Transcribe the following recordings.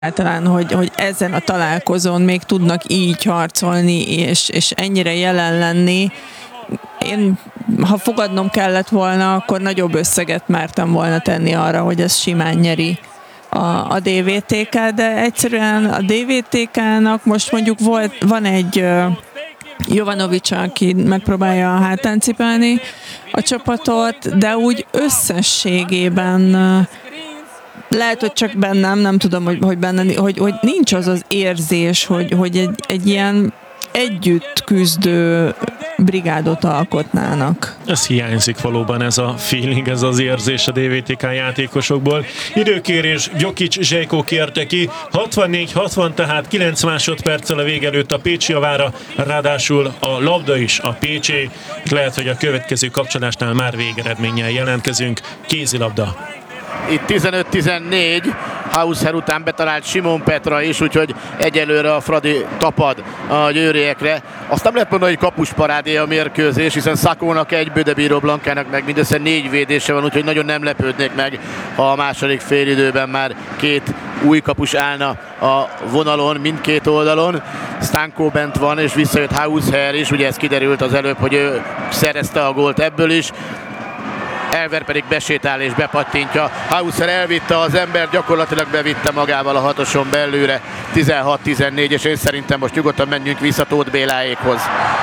Általán, hogy ezen a találkozón még tudnak így harcolni, és ennyire jelen lenni. Én, ha fogadnom kellett volna, akkor nagyobb összeget mertem volna tenni arra, hogy ez simán nyeri a DVTK, de egyszerűen a DVTK-nak most mondjuk van egy Jovanovics, aki megpróbálja a hátán cipelni a csapatot, de úgy összességében lehet, hogy csak bennem, nem tudom, hogy benne, hogy nincs az az érzés, hogy egy ilyen együtt küzdő brigádot alkotnának. Ez hiányzik valóban, ez a feeling, ez az érzés a DVTK játékosokból. Időkérés, Gyokics Zsejko kérte ki, 64-60, tehát 9 másodperccel a vége előtt a pécsi javára, ráadásul a labda is a pécsé. Lehet, hogy a következő kapcsolásnál már végeredménnyel jelentkezünk. Kézilabda. Itt 15-14, Hausher után betalált Simon Petra is, úgyhogy egyelőre a Fradi tapad a győriekre. Azt nem lehet mondani, hogy kapusparádé a mérkőzés, hiszen Szakónak egy, Bödebíró Blankának meg mindössze 4 védése van, úgyhogy nagyon nem lepődnék meg, ha a második félidőben már 2 új kapus állna a vonalon, mindkét oldalon. Stanko bent van, és visszajött Hausher is, ugye ez kiderült az előbb, hogy ő szerezte a gólt ebből is. Elver pedig besétál és bepattintja. Hausher elvitte az ember, gyakorlatilag bevitte magával a hatoson belőle. 16-14, és én szerintem most nyugodtan menjünk vissza Tóth Béláékhoz.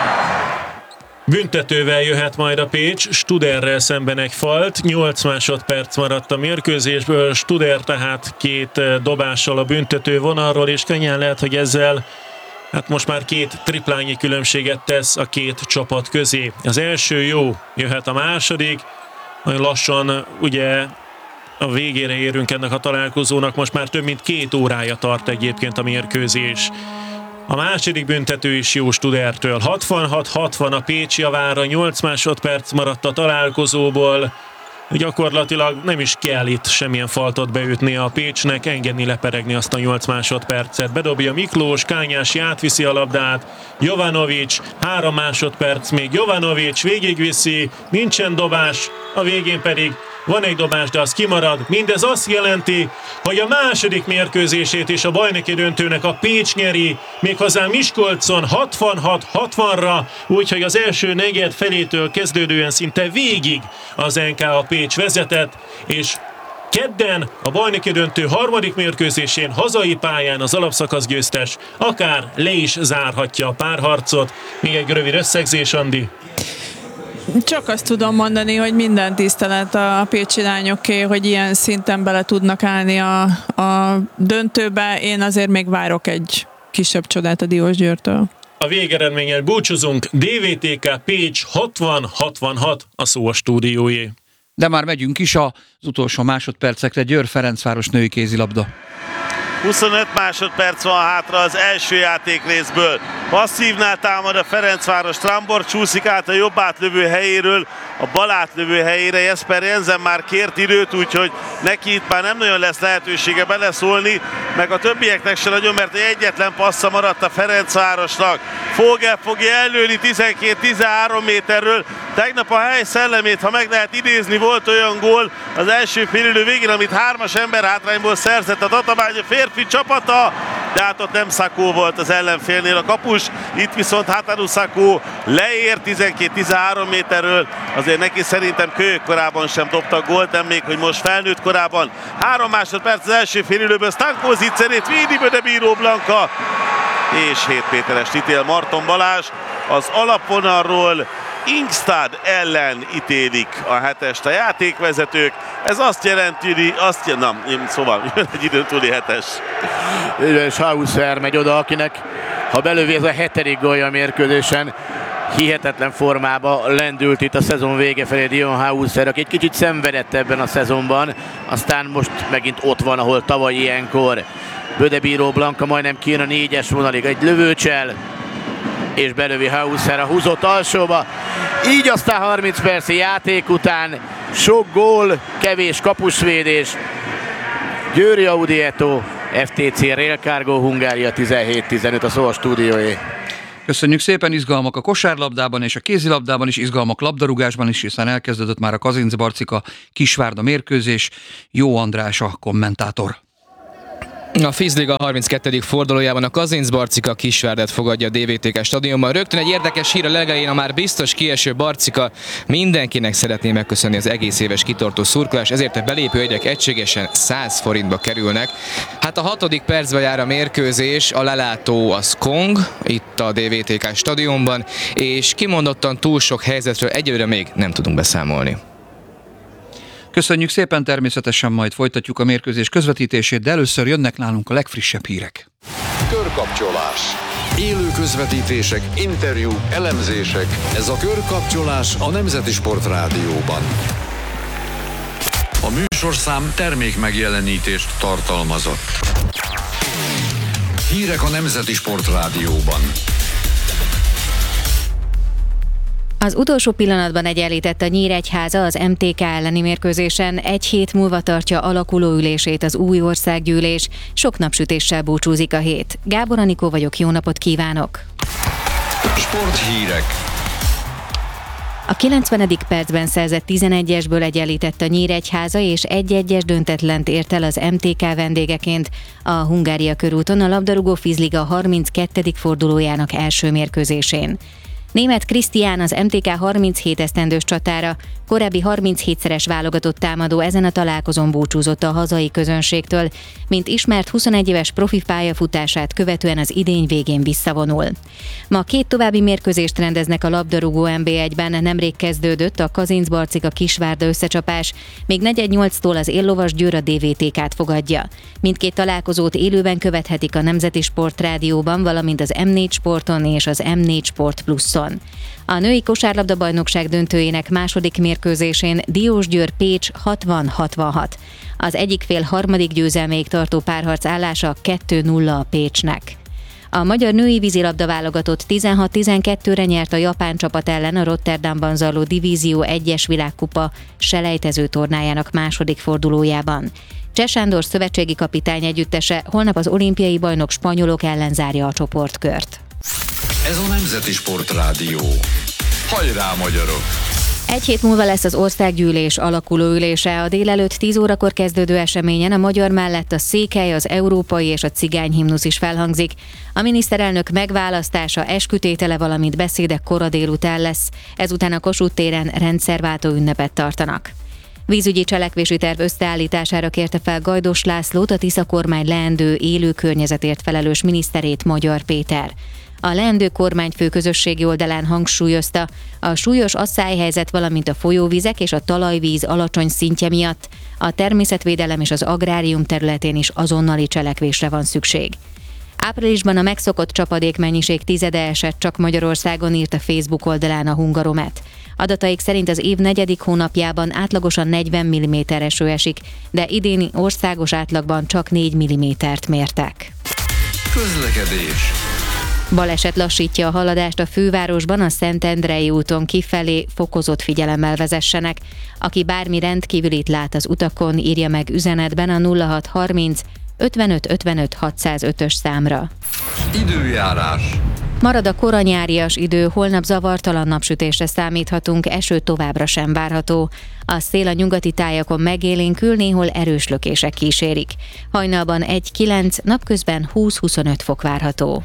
Büntetővel jöhet majd a Pécs, Studerrel szemben egy falt, 8 másodperc maradt a mérkőzésből, Studer tehát 2 dobással a büntető vonalról, és könnyen lehet, hogy ezzel hát most már 2 triplányi különbséget tesz a 2 csapat közé. Az első jó, jöhet a második. Nagyon lassan ugye a végére érünk ennek a találkozónak, most már több mint 2 órája tart egyébként a mérkőzés. A második büntető is jó Studertől. 66-60 a Pécs javára, 8 másodperc maradt a találkozóból. Gyakorlatilag nem is kell itt semmilyen faltot beütni a Pécsnek, engedni leperegni azt a 8 másodpercet. Bedobja Miklós, Kányási átviszi a labdát, Jovanovics, 3 másodperc még, Jovanovics végigviszi, nincsen dobás, a végén pedig van egy dobás, de az kimarad. Mindez azt jelenti, hogy a második mérkőzését is a bajnoki döntőnek a Pécs nyeri, méghozzá Miskolcon 66-60-ra, úgyhogy az első negyed felétől kezdődően szinte végig az NK Pécs vezetett, és kedden a bajnoki döntő harmadik mérkőzésén hazai pályán az alapszakasz győztes akár le is zárhatja a párharcot. Még egy rövid összegzés, Andi. Csak azt tudom mondani, hogy minden tisztelet a pécsi lányoké, hogy ilyen szinten bele tudnak állni a döntőbe. Én azért még várok egy kisebb csodát a Diósgyőrtől. A végeredménnyel búcsúzunk. DVTK Pécs 60-66 a szó a stúdiójé. De már megyünk is az utolsó másodpercekre. Győr-Ferencváros női kézilabda. 25 másodperc van hátra az első játékrészből. Passzívnál támad a Ferencváros, Trambor csúszik át a jobb átlövő helyéről a bal átlövő helyére. Jesper Jensen már kért időt, úgyhogy neki itt már nem nagyon lesz lehetősége beleszólni, meg a többieknek se nagyon, mert egyetlen passza maradt a Ferencvárosnak. Fogel fogja előni 12-13 méterről. Tegnap a hely szellemét, ha meg lehet idézni, volt olyan gól az első félidő végén, amit 3-as ember hátrányból szerzett a Tatabánya férfi csapata, de hát ott nem Szakó volt az ellenfélnél a kapus, itt viszont Hataru Szakó leér 12-13 méterről, azért neki szerintem kölyök korában sem dobtak gólt, nem még, hogy most felnőtt korában. 3 másodperc az első félidőből, Stanko zicserét védi Bödebíró Blanka, és 7 méterest ítél Marton Balázs. Az alapvonalról Ingstad ellen ítélik a 7-est a játékvezetők. Ez azt jelenti, szóval egy időn túli 7-es. És Hausher megy oda, akinek ha belövi ez a 7. gólja a mérkőzésen, hihetetlen formába lendült itt a szezon vége felé Dion Hausher, aki egy kicsit szenvedett ebben a szezonban, aztán most megint ott van, ahol tavaly ilyenkor. Bödebíró Blanka majdnem kijön a 4-es vonalig, egy lövőcsel, és belövi Hausher a húzott alsóba. Így aztán 30 perc játék után sok gól, kevés kapusvédés. Győri Audietto, FTC Rail Cargo Hungária 17-15 a szó a stúdióé. Köszönjük szépen, izgalmak a kosárlabdában és a kézilabdában is, izgalmak labdarúgásban is, hiszen elkezdődött már a Kazinc-Barcika Kisvárda mérkőzés. Jó András a kommentátor. A Fizliga 32. fordulójában a Kazincbarcika Kisvárdat fogadja a DVTK stadionban. Rögtön egy érdekes hír a legelején, a már biztos kieső Barcika mindenkinek szeretné megköszönni az egész éves kitartó szurkolás, ezért a belépő jegyek egységesen 100 forintba kerülnek. Hát a 6. percben jár a mérkőzés, a lelátó az Kong, itt a DVTK stadionban, és kimondottan túl sok helyzetről egyelőre még nem tudunk beszámolni. Köszönjük szépen, természetesen majd folytatjuk a mérkőzés közvetítését, de először jönnek nálunk a legfrissebb hírek. Körkapcsolás. Élő közvetítések, interjúk, elemzések. Ez a Körkapcsolás a Nemzeti Sport Rádióban. A műsorszám termékmegjelenítést tartalmazott. Hírek a Nemzeti Sport Rádióban. Az utolsó pillanatban egyenlített a Nyíregyháza az MTK elleni mérkőzésen, egy hét múlva tartja alakuló ülését az új országgyűlés, sok napsütéssel búcsúzik a hét. Gábor Anikó vagyok, jó napot kívánok! Sporthírek. A 90. percben szerzett 11-esből egyenlített a Nyíregyháza, és 1-1-es döntetlent ért el az MTK vendégeként a Hungária körúton a labdarúgó Fizliga 32. fordulójának első mérkőzésén. Németh Krisztián, az MTK 37 esztendős csatára, korábbi 37-szeres válogatott támadó ezen a találkozón búcsúzott a hazai közönségtől, mint ismert 21 éves profi pályafutását követően az idény végén visszavonul. Ma 2 további mérkőzést rendeznek a labdarúgó NB1-ben, nemrég kezdődött a Kazincbarcika Kisvárda összecsapás, még 4-8-tól az Éllovas Győr a DVTK-t fogadja. Mindkét találkozót élőben követhetik a Nemzeti Sport Rádióban, valamint az M4 Sporton és az M4 Sport Pluszon. A női kosárlabda-bajnokság döntőjének második mérkőzésén Diósgyőr Pécs 60-66. Az egyik fél harmadik győzelméig tartó párharc állása 2-0 a Pécsnek. A magyar női vízilabda válogatott 16-12-re nyert a japán csapat ellen a Rotterdamban zajló Divízió 1-es világkupa selejtező tornájának második fordulójában. Cseh Sándor szövetségi kapitány együttese holnap az olimpiai bajnok spanyolok ellen zárja a csoportkört. Ez a Nemzeti Sport Rádió. Hajrá, magyarok! Egy hét múlva lesz az országgyűlés alakuló ülése. A délelőtt 10 órakor kezdődő eseményen a magyar mellett a székely, az európai és a cigány himnusz is felhangzik. A miniszterelnök megválasztása, eskütétele, valamint beszédek kora délután lesz. Ezután a Kossuth téren rendszerváltó ünnepet tartanak. Vízügyi cselekvési terv összeállítására kérte fel Gajdos Lászlót a Tisza kormány leendő élő környezetért felelős miniszterét, Magyar Péter. A leendő kormányfő közösségi oldalán hangsúlyozta, a súlyos asszályhelyzet, valamint a folyóvizek és a talajvíz alacsony szintje miatt a természetvédelem és az agrárium területén is azonnali cselekvésre van szükség. Áprilisban a megszokott csapadékmennyiség tizede esett csak Magyarországon, írt a Facebook oldalán a Hungaromet. Adataik szerint az év 4. hónapjában átlagosan 40 mm eső esik, de idéni országos átlagban csak 4 mm-t mértek. Közlekedés. Baleset lassítja a haladást a fővárosban, a Szentendrei úton kifelé, fokozott figyelemmel vezessenek. Aki bármi rendkívülit lát az utakon, írja meg üzenetben a 0630 55 55 605-ös számra. Időjárás. Marad a koranyárias idő, holnap zavartalan napsütésre számíthatunk, eső továbbra sem várható. A szél a nyugati tájakon megélénkül, néhol erős lökések kísérik. Hajnalban 1-9, napközben 20-25 fok várható.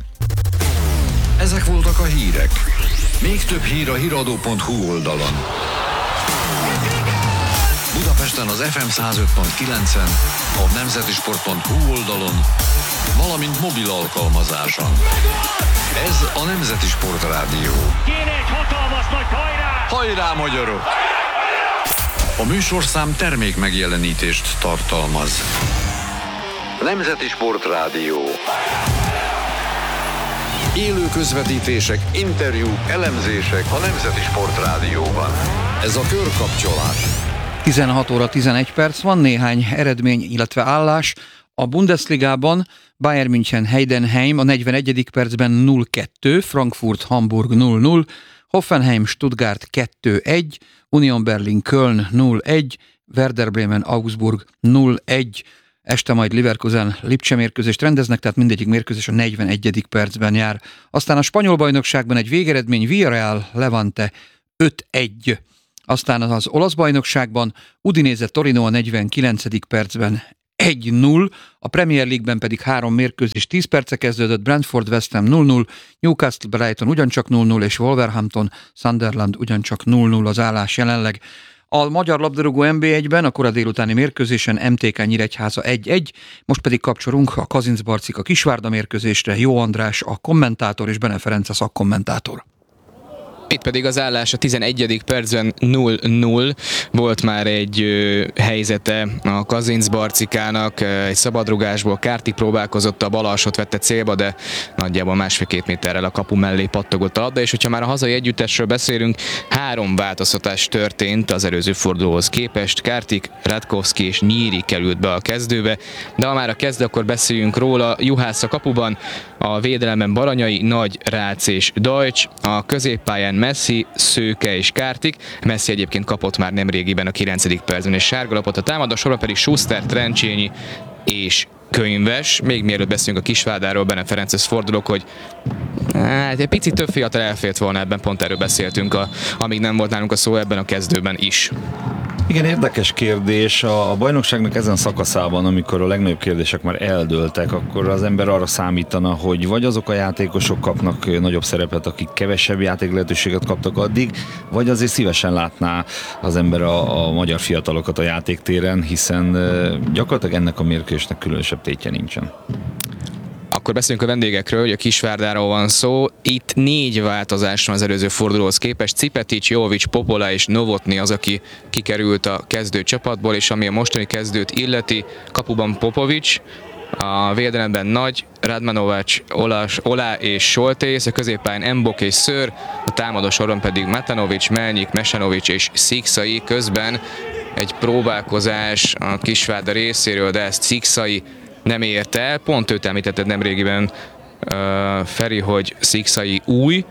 Ezek voltak a hírek. Még több hír a hiradó.hu oldalon. Budapesten az FM 105.9-en, a nemzetisport.hu oldalon, valamint mobil alkalmazáson. Ez a Nemzeti Sport Rádió. Kéne egy hatalmas nagy hajrá! Hajrá, magyarok! A műsorszám termékmegjelenítést tartalmaz. Nemzeti Sport Rádió. Élő közvetítések, interjúk, elemzések a Nemzeti Sport Rádióban. Ez a Körkapcsolás. 16 óra 11 perc van, néhány eredmény, illetve állás. A Bundesligában Bayern München Heidenheim a 41. percben 0-2, Frankfurt Hamburg 0-0, Hoffenheim Stuttgart 2-1, Union Berlin Köln 0-1, Werder Bremen Augsburg 0-1, este majd Leverkusen Lipcse mérkőzést rendeznek, tehát mindegyik mérkőzés a 41. percben jár. Aztán a spanyol bajnokságban egy végeredmény, Villarreal Levante 5-1. Aztán az olasz bajnokságban Udinese Torino a 49. percben 1-0, a Premier League-ben pedig 3 mérkőzés 10 perce kezdődött, Brentford West Ham 0-0, Newcastle Brighton ugyancsak 0-0, és Wolverhampton Sunderland ugyancsak 0-0 az állás jelenleg. A magyar labdarúgó NB1-ben a kora délutáni mérkőzésen MTK Nyíregyháza 1-1, most pedig kapcsolunk a Kazincbarcika Kisvárda mérkőzésre, Jó András a kommentátor és Bene Ferenc a szakkommentátor. Itt pedig az állás a 11. percben 0-0. Volt már egy helyzete a Kazincbarcikának, egy szabadrugásból Kártik próbálkozott, a bal alsót vette célba, de nagyjából 1,5-2 méterrel a kapu mellé pattogott a labda, és hogyha már a hazai együttesről beszélünk, 3 változtatás történt az előző fordulóhoz képest. Kártik, Radkowski és Nyíri került be a kezdőbe, de ha már a kezdő, akkor beszéljünk róla. Juhász a kapuban, a védelemben Baranyai, Nagy, Rácz és Deutsch, a középpályán Messi, Szőke és Kártik. Messi egyébként kapott már nemrégiben a 9. percben egy sárgalapot, a támadó sorban pedig Schuster, Trencsényi és Könyves. Még mielőtt beszélünk a Kisvárdáról, Bene Ferenchez fordulok, hogy egy picit több fiatal elfért volna ebben, pont erről beszéltünk, amíg nem volt nálunk a szó ebben a kezdőben is. Igen, érdekes kérdés. A bajnokságnak ezen szakaszában, amikor a legnagyobb kérdések már eldőltek, akkor az ember arra számítana, hogy vagy azok a játékosok kapnak nagyobb szerepet, akik kevesebb játéklehetőséget kaptak addig, vagy azért szívesen látná az ember a magyar fiatalokat a játéktéren, hiszen gyakorlatilag ennek a mérkőzésnek különösebb tétje nincsen. Akkor beszélünk a vendégekről, hogy a Kisvárdáról van szó. Itt 4 változás van az előző fordulóhoz képest. Cipetics, Jovic, Popola és Novotny az, aki kikerült a kezdő csapatból, és ami a mostani kezdőt illeti, kapuban Popovics, a védelemben Nagy, Radmanovac, Olá és Soltész, a középpályán Mbok és Szőr, a támadó soron pedig Matanovic, Melnyik, Mesanovic és Szikszai. Közben egy próbálkozás a Kisvárda részéről, de ezt Szikszai nem érte el. Pont őt említetted nemrégiben, Feri, hogy Szikszai új,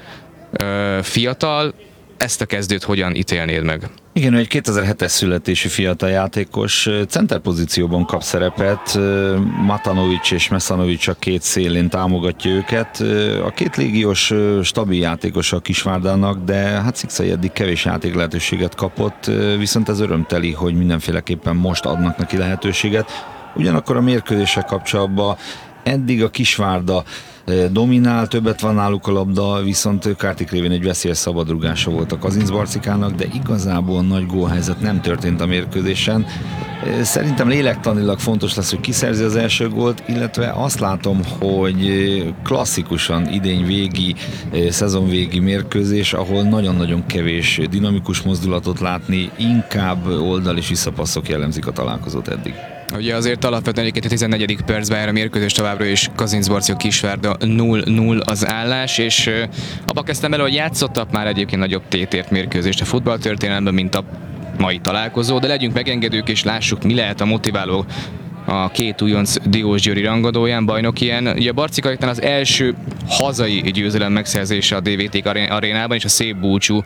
fiatal. Ezt a kezdőt hogyan ítélnéd meg? Igen, egy 2007-es születésű fiatal játékos, center pozícióban kap szerepet, Matanovic és Mesanovic a 2 szélén támogatja őket. A 2 légiós stabil játékos a Kisvárdának, de hát Szikszai eddig kevés játék lehetőséget kapott, viszont ez örömteli, hogy mindenféleképpen most adnak neki lehetőséget. Ugyanakkor a mérkőzéssel kapcsolatban eddig a Kisvárda dominál, többet van náluk a labda, viszont Kártik révén egy veszélyes szabadrugása volt a Kazincbarcikának, de igazából nagy gólhelyzet nem történt a mérkőzésen. Szerintem lélektanilag fontos lesz, hogy kiszerzi az első gólt, illetve azt látom, hogy klasszikusan idényvégi, szezonvégi mérkőzés, ahol nagyon-nagyon kevés dinamikus mozdulatot látni, inkább oldal- és visszapasszok jellemzik a találkozót eddig. Ugye azért alapvetően a 14. percben jár a mérkőzés, továbbra is Kazincbarcika Kisvárda 0-0 az állás, és abba kezdtem el, hogy játszottak már egyébként nagyobb tétért mérkőzést a futballtörténelemben, mint a mai találkozó, de legyünk megengedők és lássuk, mi lehet a motiváló a 2 újonc Diósgyőri rangadóján, bajnokien. Ugye a Barcika az első hazai győzelem megszerzése a DVT arénában, és a szép búcsú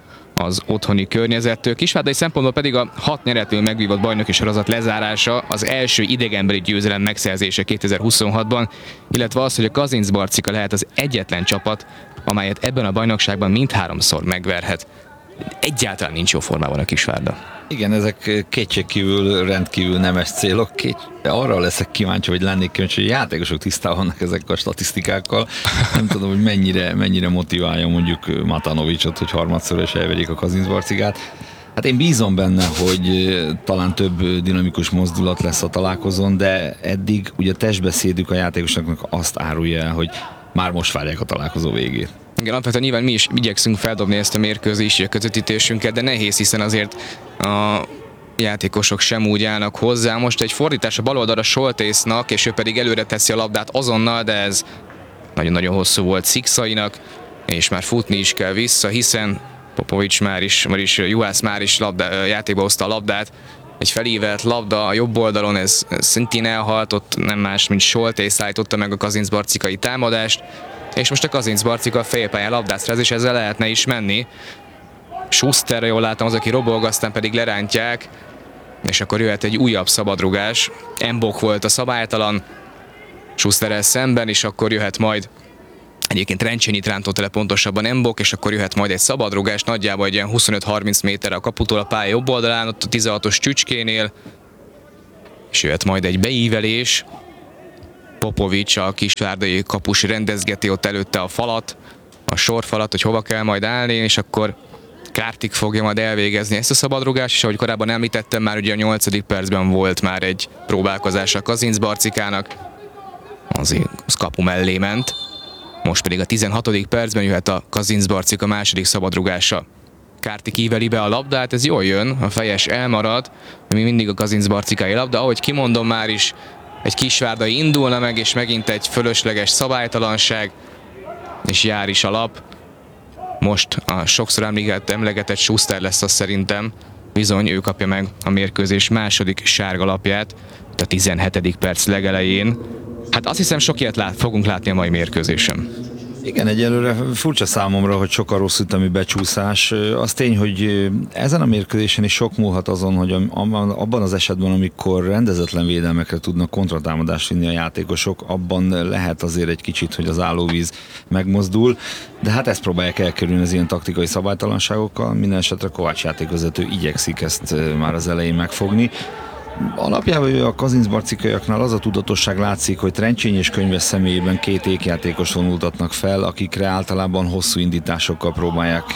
az otthoni környezettől. Kisvárdai szempontból pedig a 6 nyeretől megvívott bajnoki sorozat lezárása, az első idegenbeli győzelem megszerzése 2026-ban, illetve az, hogy a Kazincbarcika lehet az egyetlen csapat, amelyet ebben a bajnokságban mindháromszor megverhet. Egyáltalán nincs jó formában a Kisvárda. Igen, ezek kétségkívül rendkívül nemes célok. Arra leszek kíváncsi, hogy lennék kíváncsi, hogy játékosok tisztában vannak ezekkel a statisztikákkal. Nem tudom, hogy mennyire motiválja mondjuk Matanovicot, hogy harmadszor is elvegyék a Kazincbarcikát. Hát én bízom benne, hogy talán több dinamikus mozdulat lesz a találkozón, de eddig ugye a testbeszédük a játékosoknak azt árulja el, hogy már most várják a találkozó végét. Igen, alapvetően nyilván mi is igyekszünk feldobni ezt a mérkőzési a közvetítésünket, de nehéz, hiszen azért a játékosok sem úgy állnak hozzá. Most egy fordítás a bal oldalra Soltésznak, és ő pedig előre teszi a labdát azonnal, de ez nagyon-nagyon hosszú volt Szikszainak, és már futni is kell vissza, hiszen Popovics vagyis Juhász már is játékba hozta a labdát. Egy felívelt labda a jobb oldalon, ez szintén elhaltott, nem más, mint Soltész állította meg a kazincbarcikai támadást, és most a Kazincbarcika a félpályán labdászra, és ezzel lehetne is menni. Schusterre jól láttam, az, aki robolg, aztán pedig lerántják, és akkor jöhet egy újabb szabadrugás. Mbok volt a szabálytalan Schusterrel szemben, és akkor jöhet majd, egyébként Rencsényit rántott le pontosabban Mbok, és akkor jöhet majd egy szabadrugás, nagyjából egy ilyen 25-30 méterre a kaputól a pálya jobb oldalán, ott a 16-os Csücskénél, és jöhet majd egy beívelés. Popovics, a kisvárdai kapus rendezgeti ott előtte a falat, a sorfalat, hogy hova kell majd állni, és akkor Kártik fogja majd elvégezni ezt a szabadrugást, és ahogy korábban említettem, már ugye a 8. percben volt már egy próbálkozás a Kazincbarcikának, azért az kapu mellé ment, most pedig a 16. percben jöhet a Kazincbarcika második szabadrugása. Kártik íveli be a labdát, ez jól jön, a fejes elmarad, mi mindig a Kazincbarcikai labda, ahogy kimondom, már is egy kisvárdai indulna meg, és megint egy fölösleges szabálytalanság, és jár is a lap. Most a sokszor emlegetett Schuster lesz az szerintem, bizony ő kapja meg a mérkőzés második sárga lapját, a 17. perc legelején. Hát azt hiszem, sok ilyet fogunk látni a mai mérkőzésen. Igen, egyelőre furcsa számomra, hogy sok a rossz ütemi becsúszás. Az tény, hogy ezen a mérkőzésen is sok múlhat azon, hogy abban az esetben, amikor rendezetlen védelmekre tudnak kontratámadást vinni a játékosok, abban lehet azért egy kicsit, hogy az állóvíz megmozdul, de hát ezt próbálják elkerülni az ilyen taktikai szabálytalanságokkal. Minden esetre Kovács játékvezető igyekszik ezt már az elején megfogni. Alapjában a kazincbarcikaiaknál az a tudatosság látszik, hogy Trencsényi és Könyves személyében két ékjátékos vonultatnak fel, akikre általában hosszú indításokkal próbálják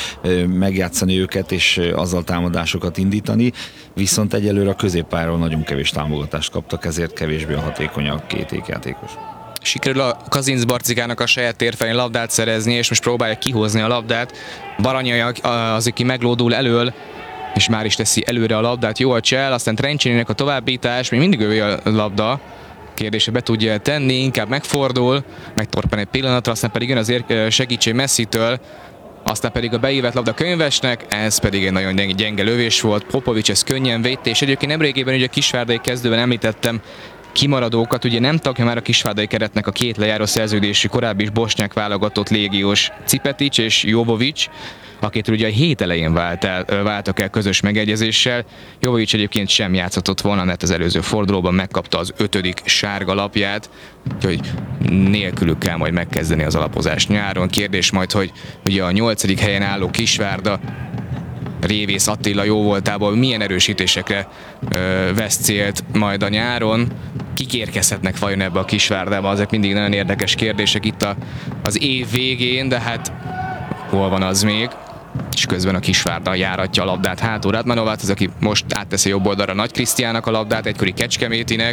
megjátszani őket, és azzal támadásokat indítani, viszont egyelőre a középpályáról nagyon kevés támogatást kaptak, ezért kevésbé hatékony a két ékjátékos. Sikerül a Kazincbarcikának a saját térfelén labdát szerezni, és most próbálja kihozni a labdát. Baranyai az, aki meglódul elől, és már is teszi előre a labdát, jó a csel, aztán Trencsényinek a továbbítás, még mindig ő a labda, kérdése be tudja tenni, inkább megfordul, megtorpan egy pillanatra, aztán pedig jön az segítség Messitől, aztán pedig a beívett labda Könyvesnek, ez pedig egy nagyon gyenge lövés volt, Popovics ezt könnyen védte, és egyébként nemrégében ugye a kisvárdai kezdőben említettem kimaradókat, ugye nem tagja már a kisvárdai keretnek a két lejáró szerződésű korábbi is bosnyák válogatott légiós Cipetics és Jovovics, akitől ugye a hét elején váltak el közös megegyezéssel. Jovovics egyébként sem játszhatott volna, mert az előző fordulóban megkapta az 5. sárga lapját, úgyhogy nélkülük kell majd megkezdeni az alapozást nyáron. Kérdés majd, hogy ugye a 8. helyen álló Kisvárda Révész Attila jóvoltából milyen erősítésekre vesz célt majd a nyáron. Kik érkezhetnek vajon ebbe a Kisvárdába? Ezek mindig nagyon érdekes kérdések itt az év végén, de hát hol van az még? És közben a Kisvárda járatja a labdát hátul. Radmanovac az, aki most átteszi jobb oldalra Nagy Krisztiának a labdát, egykori Kecskemétinek.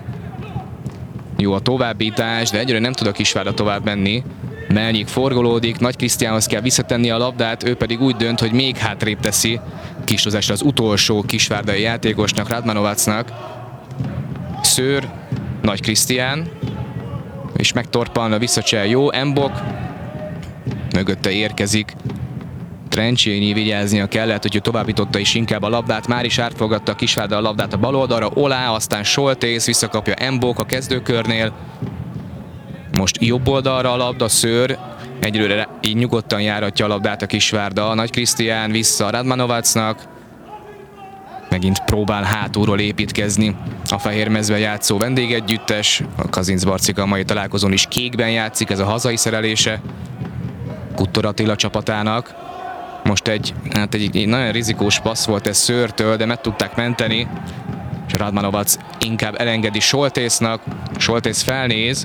Jó a továbbítás, de egyre nem tud a Kisvárda tovább menni. Melnyik forgolódik, Nagy Krisztiánhoz kell visszatenni a labdát, ő pedig úgy dönt, hogy még hátrébb teszi Kisozásra az utolsó kisvárdai játékosnak, Radmanovacnak. Szőr, Nagy Krisztián, és megtorpan a visszacsel jó, Embok, mögötte érkezik Trencsényi, vigyáznia kellett, hogy ő továbbította is inkább a labdát, már is átfogadta a Kisvárda a labdát a bal oldalra, Olá, aztán Soltész, visszakapja Embok a kezdőkörnél. Most jobb oldalra a labda, Szőr, egyelőre így nyugodtan járatja a labdát a Kisvárda, Nagy Krisztián vissza Radmanovacnak, megint próbál hátulról építkezni a Fehérmezben játszó vendégegyüttes, a Kazincbarcika a mai találkozón is kékben játszik, ez a hazai szerelése Kuttor Attila csapatának. Most egy nagyon rizikós passz volt ez Szőrtől, de meg tudták menteni, és Radmanovac inkább elengedi Soltésznak, Soltész felnéz,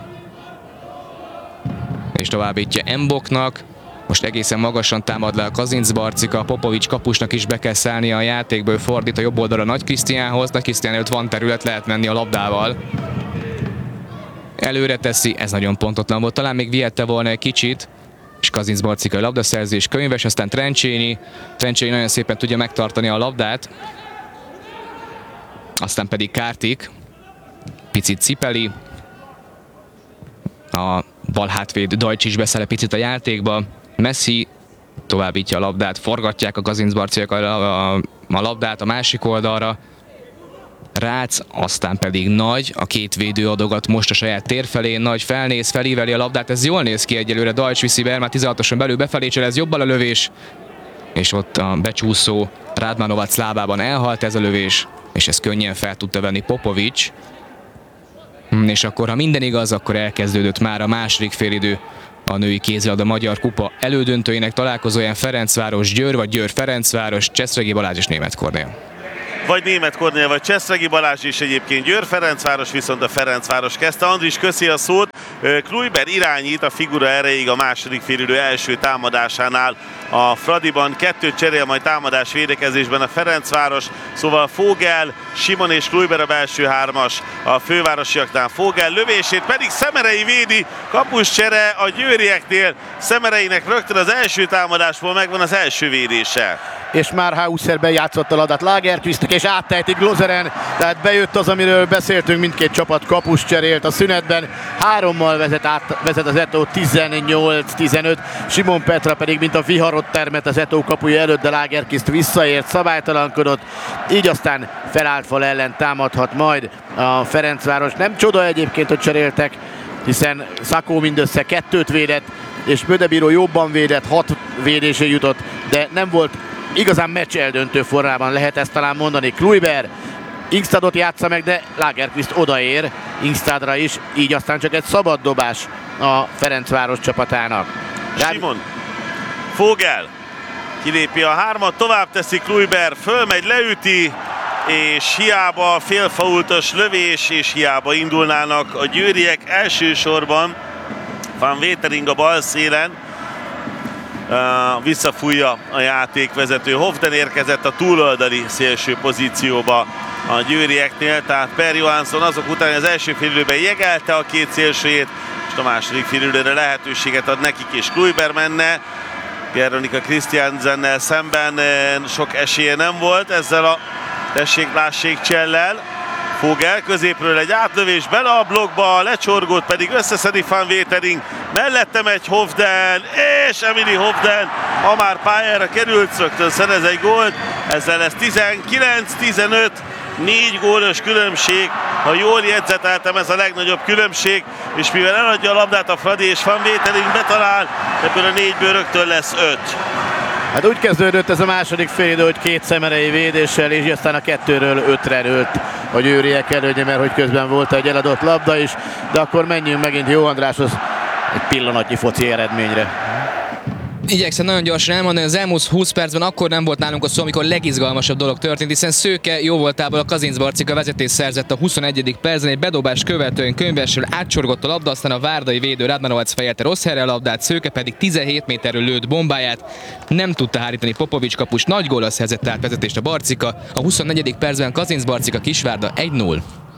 és továbbítja Emboknak, most egészen magasan támad le a Kazincbarcika, Popovics kapusnak is be kell szállnia a játékból, fordít a jobb oldalra Nagy Krisztiánhoz, Nagy Krisztián előtt van terület, lehet menni a labdával. Előre teszi, ez nagyon pontotlan volt, talán még vihette volna egy kicsit, és Kazincbarcikai labdaszerzés, Könyves, aztán Trencsényi nagyon szépen tudja megtartani a labdát, aztán pedig Kártik, picit cipeli, a bal hátvéd Dajcs is beszáll egy picit a játékba, Messi továbbítja a labdát, forgatják a Kazincbarciak a labdát a másik oldalra, Rác, aztán pedig Nagy, a két védő adogat most a saját tér felé, Nagy felnéz, felíveli a labdát, ez jól néz ki egyelőre, Dajcs viszi be, már 16-oson belül befelé ez jobbal a lövés, és ott a becsúszó Radmanovac lábában elhalt ez a lövés, és ezt könnyen fel tudta venni Popovics. És akkor, ha minden igaz, akkor elkezdődött már a második félidő a női kézilabda Magyar Kupa elődöntőjének találkozóján Ferencváros-Győr, vagy Győr-Ferencváros, Cseszregi Balázs és Németh Kornél. vagy Németh Kornél, vagy Cseszregi Balázs, és egyébként Győr-Ferencváros, viszont a Ferencváros kezdte. Andris, köszi a szót. Kluiber irányít a figura erejéig a második félidő első támadásánál a Fradiban. 2 cserél, majd támadás védekezésben a Ferencváros, szóval Fogel, Simon és Kluiber a belső 3-as, a fővárosiaknál Fogel lövését pedig Szemerei védi, kapus csere a győrieknél. Szemereinek rögtön az első támadásból megvan az első védése. És már Hauser bejátszott a labdát Lagerqvistnek, és áttejtik Glozeren, tehát bejött az, amiről beszéltünk, mindkét csapat kapus cserélt a szünetben. 3-mal vezet az Eto 18-15, Simon Petra pedig mint a viharot termett az Eto kapuja előtt, de Lagerqvist visszaért, szabálytalankodott, így aztán felállt fal ellen támadhat majd a Ferencváros. Nem csoda egyébként, hogy cseréltek, hiszen Szakó mindössze 2 védett, és Bödebíró jobban védett, 6 védésé jutott, de nem volt igazán meccs eldöntő formában, lehet ezt talán mondani. Kluiber Ingstadot játsza meg, de Lagerqvist odaér Ingstadra is, így aztán csak egy szabad dobás a Ferencváros csapatának. Simon, Fogel kilépi a 3-at, tovább teszi Kluiber, fölmegy, leüti, és hiába félfaultos lövés, és hiába indulnának a győriek elsősorban. Van Wetering a bal szélen, visszafújja a játékvezető. Hovden érkezett a túloldali szélső pozícióba a győrieknél, tehát Per Johansson azok után az első félidőben jegelte a 2 szélsőjét, és a második félidőre lehetőséget ad nekik, és Kluiber menne. Veronika Christiansennel szemben sok esélye nem volt ezzel a tessék-lássék csellel. Fogel középről egy átlövés, bele a blokkba, lecsorgott, pedig összeszedi Van Wetering, mellette megy Hovden, és Emily Hovden, ha már pályára került, rögtön szerez egy gólt, ezzel lesz 19-15, 4 gólos különbség, ha jól jegyzeteltem, ez a legnagyobb különbség, és mivel eladja a labdát a Fradi, és Van Wetering betalál, ebből a 4-ből rögtön lesz 5. Hát úgy kezdődött ez a második félidő, hogy 2 szemerei védéssel, és aztán a 2-ről 5-re nőtt a győriek előnye, mert hogy közben volt egy eladott labda is, de akkor menjünk megint Jó Andráshoz egy pillanatnyi foci eredményre. Igyekszem nagyon gyorsan elmondani, az elmúlt 20 percben akkor nem volt nálunk a szó, amikor legizgalmasabb dolog történt, hiszen Szőke jó voltából a Kazinc Barcika vezetés szerzett a 21. percben, egy bedobás követően Könyvesről átcsorgott a labda, aztán a várdai védő Radmanovac fejelte rossz helyre a labdát, Szőke pedig 17 méterről lőtt bombáját, nem tudta hárítani Popovics kapus, nagy góllal szerzett át vezetést a Barcika, a 24. percben Kazinc Barcika Kisvárda 1-0.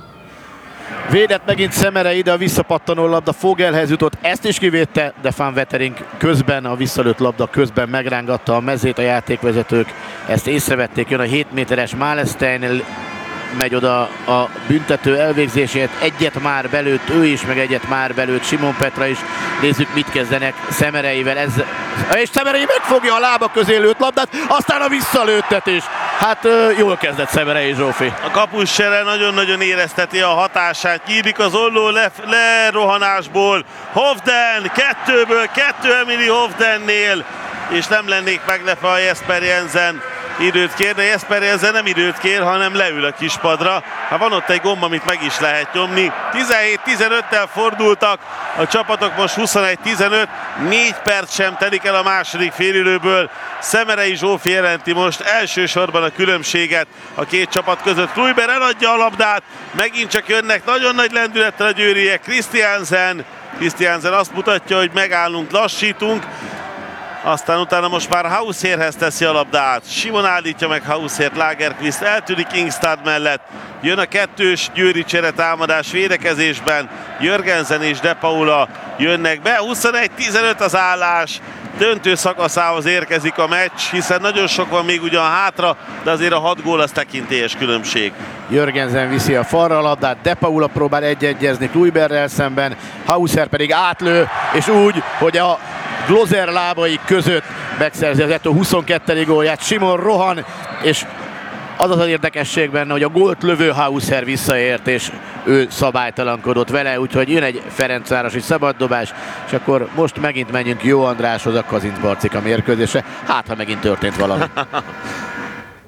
Védett megint Szemerei, de a visszapattanó labda Fogelhez jutott, ezt is kivédte, de Van Wetering közben, a visszalőtt labda közben megrángatta a mezét, a játékvezetők ezt észrevették, jön a 7 méteres Malestein, megy oda a büntető elvégzését, egyet már belőtt ő is, meg egyet már belőtt Simon Petra is. Nézzük, mit kezdenek Szemereivel. És Szemerei megfogja a lába közé lőtt labdát, aztán a visszalőttetés. Hát jól kezdett Szemerei, Zsófi. A kapuscsere nagyon-nagyon érezteti a hatását. Nyílik az olló lerohanásból. Hovden, 2-ből 2 Emily Hovdennél, és nem lennék meglepve, a Jesper Jensen időt kér, de Jesper Jensen nem időt kér, hanem leül a kispadra. Hát van ott egy gomb, amit meg is lehet nyomni. 17-15-tel fordultak a csapatok, most 21-15, 4 perc sem telik el a második félidőből. Szemerei Zsófi jelenti most elsősorban a különbséget a 2 csapat között. Kluiber eladja a labdát, megint csak jönnek nagyon nagy lendülettel a győriek. Christiansen azt mutatja, hogy megállunk, lassítunk. Aztán utána most már Hauserhez teszi a labdát. Simon állítja meg Hausert, Lagerqvist eltűnik Ingstad mellett. Jön a 2-s győri csere támadás védekezésben. Jörgensen és De Paula jönnek be. 21-15 az állás. Döntő szakaszához érkezik a meccs, hiszen nagyon sok van még ugyan hátra, de azért a 6 gól az tekintélyes különbség. Jörgensen viszi a falra a labdát, De Paula próbál egyezni Kluiberrel szemben, Hauser pedig átlő, és úgy, hogy a Glozer lábai között megszerzi az Eto 22. gólját. Simon rohan, és az az érdekesség benne, hogy a gólt lövő Hauser visszaért, és ő szabálytalankodott vele, úgyhogy jön egy ferencvárosi szabaddobás, és akkor most megint menjünk Jó Andráshoz, a Kazinc Barcika mérkőzése. Hát, ha megint történt valami.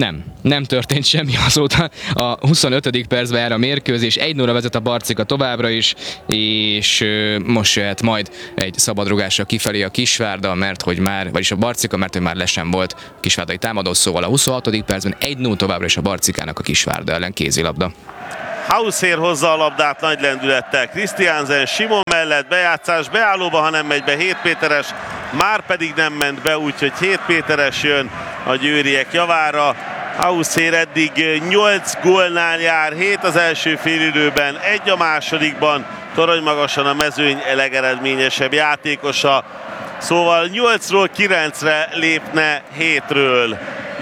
Nem történt semmi azóta. A 25. percben jár a mérkőzés, 1-0 vezet a Barcika továbbra is, és most jöhet majd egy szabadrugásra kifelé a Kisvárda, vagyis a Barcika, mert hogy már le sem volt kisvárdai támadó, szóval a 26. percben 1-0 továbbra is a Barcikának a Kisvárda ellen, kézilabda. Hauser hozza a labdát nagy lendülettel. Christiansen Simon mellett bejátszás beállóba, ha nem megy be 7 Péteres, már pedig nem ment be, úgyhogy 7 Péteres jön a győriek javára. Hauser eddig 8 gólnál jár, 7 az első félidőben, 1 a másodikban, torony magasan a mezőny legeredményesebb játékosa. Szóval 8-ról 9-re lépne 7-ről.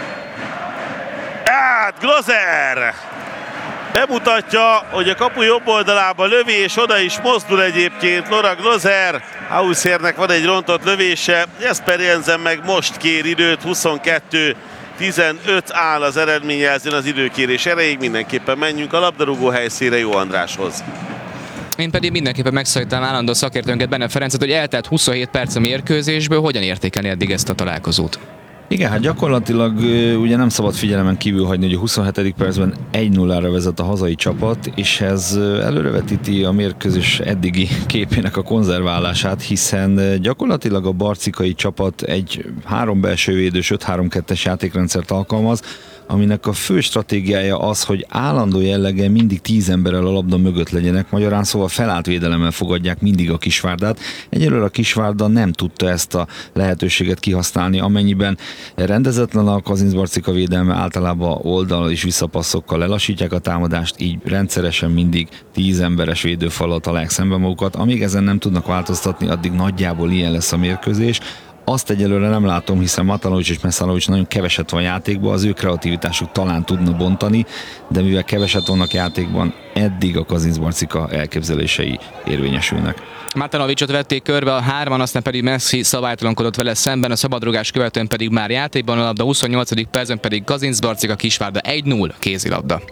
Gloser bemutatja, hogy a kapu jobb oldalába lövi, és oda is mozdul egyébként Laura Gloser. Hausernek van egy rontott lövése, Jesper Jensen meg most kér időt, 22-15 áll az eredményjelzőn az időkérés erejéig. Mindenképpen menjünk a labdarúgó helyszínre Jó Andráshoz. Én pedig mindenképpen megszólítanám állandó szakértőnket, Benne Ferencet, hogy eltelt 27 perc a mérkőzésből, hogyan értékelni eddig ezt a találkozót? Igen, hát gyakorlatilag ugye nem szabad figyelemen kívül hagyni, hogy a 27. percben 1-0-ra vezet a hazai csapat, és ez előrevetíti a mérkőzés eddigi képének a konzerválását, hiszen gyakorlatilag a barcikai csapat egy 3 belső védős 5-3-2-es játékrendszert alkalmaz, aminek a fő stratégiája az, hogy állandó jelleggel mindig 10 emberrel a labda mögött legyenek, magyarán szóval felállt védelemmel fogadják mindig a Kisvárdát. Egyelőre a Kisvárda nem tudta ezt a lehetőséget kihasználni, amennyiben rendezetlen a Kazincbarcika védelme, általában oldal és visszapasszokkal lelassítják a támadást, így rendszeresen mindig 10 emberes védőfallal találják szembe magukat. Amíg ezen nem tudnak változtatni, addig nagyjából ilyen lesz a mérkőzés. Azt egyelőre nem látom, hiszen Matanovics és Mesanovics nagyon keveset van játékban, az ő kreativitásuk talán tudna bontani, de mivel keveset vannak játékban, eddig a Kazincbarcika elképzelései érvényesülnek. Matanovicsot vették körbe a 3-an, aztán pedig Messi szabálytalankodott vele szemben, a szabadrugás követően pedig már játékban a labda, 28. percben pedig Kazincbarcika Kisvárda 1-0 kézilabda.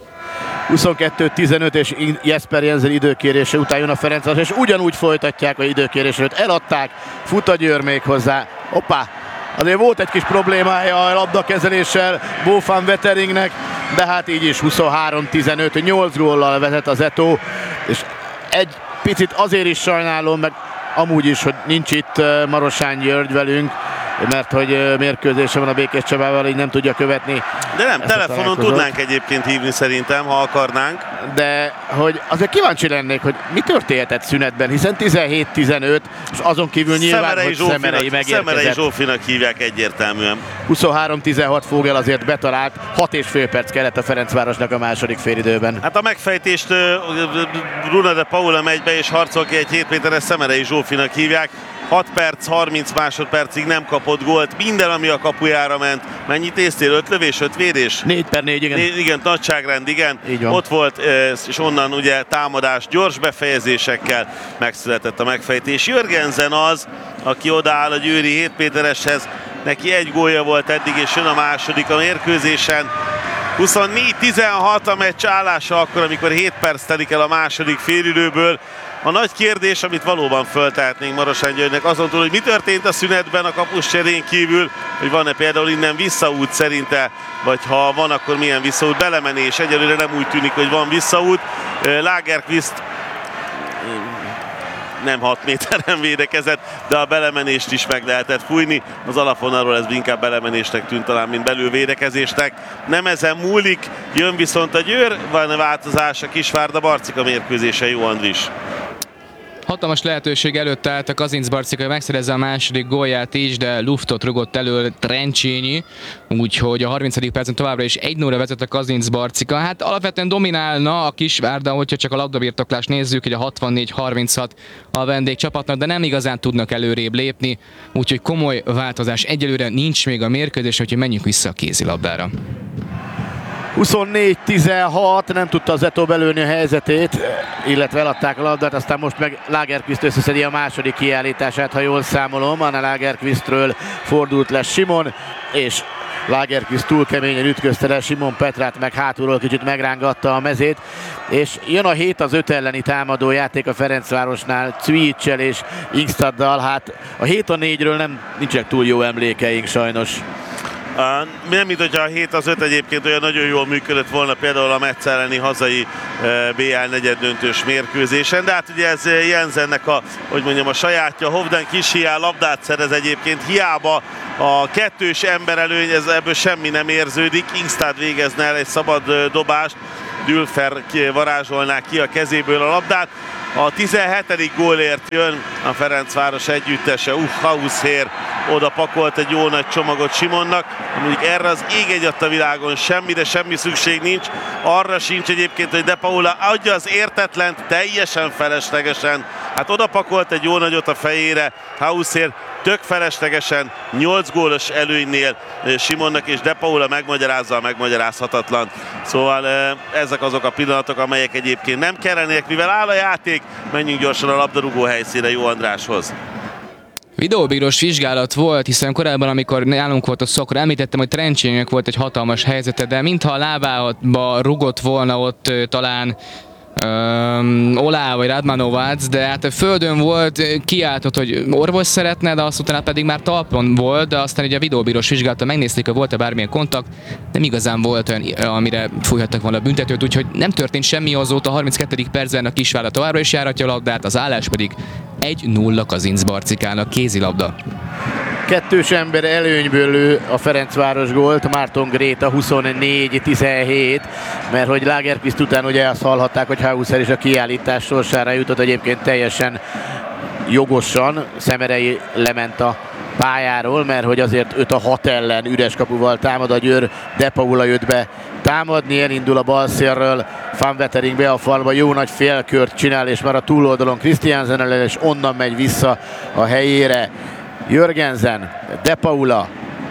22-15 és Jesper Jensen időkérése után jön a Ferencváros, és ugyanúgy folytatják a időkérés előtt. Eladták, fut a Győr még hozzá. Hoppá! Azért volt egy kis problémája a labdakezeléssel Bo van Weteringnek, de hát így is 23-15, 8 góllal vezet az Eto, és egy picit azért is sajnálom, meg amúgy is, hogy nincs itt Marosán György velünk, mert hogy mérkőzése van a Békés Csabával, így nem tudja követni. De nem, telefonon tudnánk egyébként hívni szerintem, ha akarnánk. De hogy azért kíváncsi lennék, hogy mi történhetett szünetben, hiszen 17-15, és azon kívül nyilván, hogy Szemerei megérkezett. Szemerei Zsófinak hívják egyértelműen. 23-16 Fogel azért betalált, 6,5 perc kellett a Ferencvárosnak a második félidőben. Hát a megfejtést Bruna de Paula megy be és harcol ki egy 7 méteres, Szemerei Zsófinak hívják. 6 perc, 30 másodpercig nem kapott gólt, minden, ami a kapujára ment. Mennyit észtél? 5 lövés, 5 védés? 4/4, igen. Igen, nagyságrend, igen. Ott volt, és onnan ugye támadás, gyors befejezésekkel megszületett a megfejtés. Jörgensen az, aki odaáll a győri 7 Pétereshez, neki 1 gólja volt eddig, és jön a második a mérkőzésen. 24-16 a meccs állása akkor, amikor 7 perc telik el a második félidőből. A nagy kérdés, amit valóban föltehetnénk Marosán Györgynek, azon túl, hogy mi történt a szünetben a kapuscserén kívül, hogy van-e például innen visszaút szerinte, vagy ha van, akkor milyen visszaút, belemenés. Egyelőre nem úgy tűnik, hogy van visszaút. Lagerqvist nem 6 méteren védekezett, de a belemenést is meg lehetett fújni. Az alapvonalról ez inkább belemenésnek tűnt talán, mint belülvédekezésnek. Nem ezen múlik, jön viszont a Győr, van változás a Kisvárda-Barcika mérkőzése, Jó Andris. Hatalmas lehetőség előtt állt a Kazincbarcika, hogy megszerezze a második gólját is, de luftot rugott elő Trencsényi, úgyhogy a 30. percen továbbra is 1-0-ra vezet a Kazincbarcika. Hát alapvetően dominálna a Kisvárda, hogyha csak a labdabirtoklást nézzük, hogy a 64-36 a vendégcsapatnak, de nem igazán tudnak előrébb lépni, úgyhogy komoly változás egyelőre nincs még a mérkőzés, úgyhogy menjünk vissza a kézilabdára. 24-16, nem tudta az Eto belőni a helyzetét, illetve eladták a labdát, aztán most meg Lagerqvist összeszedi a második kiállítását, ha jól számolom. Anna Lagerqvistről fordult le Simon, és Lagerqvist túl keményen ütközte le Simon Petrát, meg hátulról kicsit megrángatta a mezét, és jön a 7 az 5 elleni támadó játék a Ferencvárosnál, Cvijicsel és Ingstaddal. Hát a 7 a 4-ről nincsenek túl jó emlékeink sajnos. Nem, mint hogyha a 7-5 egyébként olyan nagyon jól működött volna például a Metz elleni hazai BL negyeddöntős mérkőzésen, de hát ugye ez Jensennek a sajátja. Hovden kis hiány labdát szerez egyébként, hiába a kettős emberelőny, ebből semmi nem érződik. Ingstad végezne el egy szabad dobást, Dülfer varázsolná ki a kezéből a labdát. A 17. gólért jön a Ferencváros együttese. Hausher oda pakolt egy jó nagy csomagot Simonnak. Mondjuk erre az ég egyadt a világon semmi szükség nincs. Arra sincs egyébként, hogy De Paula adja az értetlent teljesen feleslegesen. Hát oda pakolt egy jó nagyot a fejére Hausher, tök feleslegesen, 8 gólos előnynél Simonnak, és De Paula megmagyarázza a megmagyarázhatatlan. Szóval ezek azok a pillanatok, amelyek egyébként nem kellenék, mivel áll a játék. Menjünk gyorsan a labdarúgó helyszínre Jó Andráshoz. Videóbírós vizsgálat volt, hiszen korábban, amikor nálunk volt a szó, akkor említettem, hogy Trencsének volt egy hatalmas helyzete, de mintha a lábába rugott volna ott talán Olá vagy Radmanovac, de hát a földön volt, kiáltott, hogy orvos szeretne, de azt utána pedig már talpon volt, de aztán ugye a videóbírós vizsgálata megnézték, hogy volt-e bármilyen kontakt, nem igazán volt olyan, amire fújhattak volna a büntetőt, úgyhogy nem történt semmi azóta. A 32. percben a Kisvárda továbbra is járatja a labdát, az állás pedig 1-0 Kazincbarcikának, kézilabda. Kettős ember előnyből lő a Ferencváros gólt, Márton Gréta 24-17, mert hogy Lagerqvist után ugye azt hallhatták, hogy Hausher is a kiállítás sorsára jutott, egyébként teljesen jogosan. Szemerei lement a pályáról, mert hogy azért 5-6 ellen üres kapuval támad a Győr. De Paula jött be támadni, elindul a bal szélről, Van Wetering be a falba, jó nagy félkört csinál, és már a túloldalon Christiansen ellen, és onnan megy vissza a helyére Jörgensen. De Paula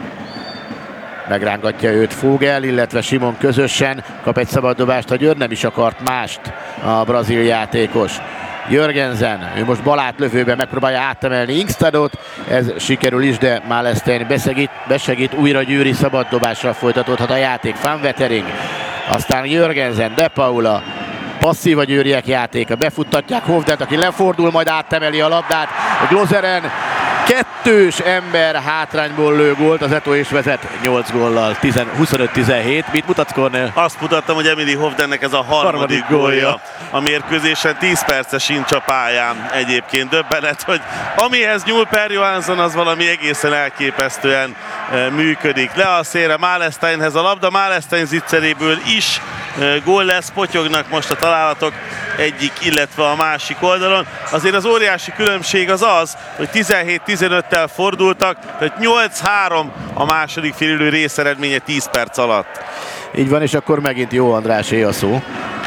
megrángatja őt Vogel, illetve Simon közösen, kap egy szabaddobást a Győr, nem is akart mást a brazil játékos. Jörgensen, ő most balátlövőben megpróbálja átemelni Ingstadot, ez sikerül is, de Malestein besegít, újra győri szabaddobásra folytatódhat a játék. Van Wetering, aztán Jörgensen, De Paula, passzív a győriek játéka, befuttatják Hovdent, aki lefordul, majd átemeli a labdát Glozeren. Kettős ember hátrányból lő gólt, az Eto is vezet 8 góllal, 25-17. Mit mutatsz, Kornél? Azt mutattam, hogy Emily Hovdennek ez a harmadik gólja a mérkőzésen, 10 perce sincs a pályán egyébként. Döbbenet, hogy amihez nyúl Per Johansson, az valami egészen elképesztően működik. Le a szélre Malesteinhez a labda, Malestein zicseréből is gól lesz, potyognak most a találatok egyik, illetve a másik oldalon. Azért az óriási különbség az, hogy 17-15-tel fordultak, tehát 8-3 a második félidő részeredménye 10 perc alatt. Így van, és akkor megint Jó Andrásé a szó.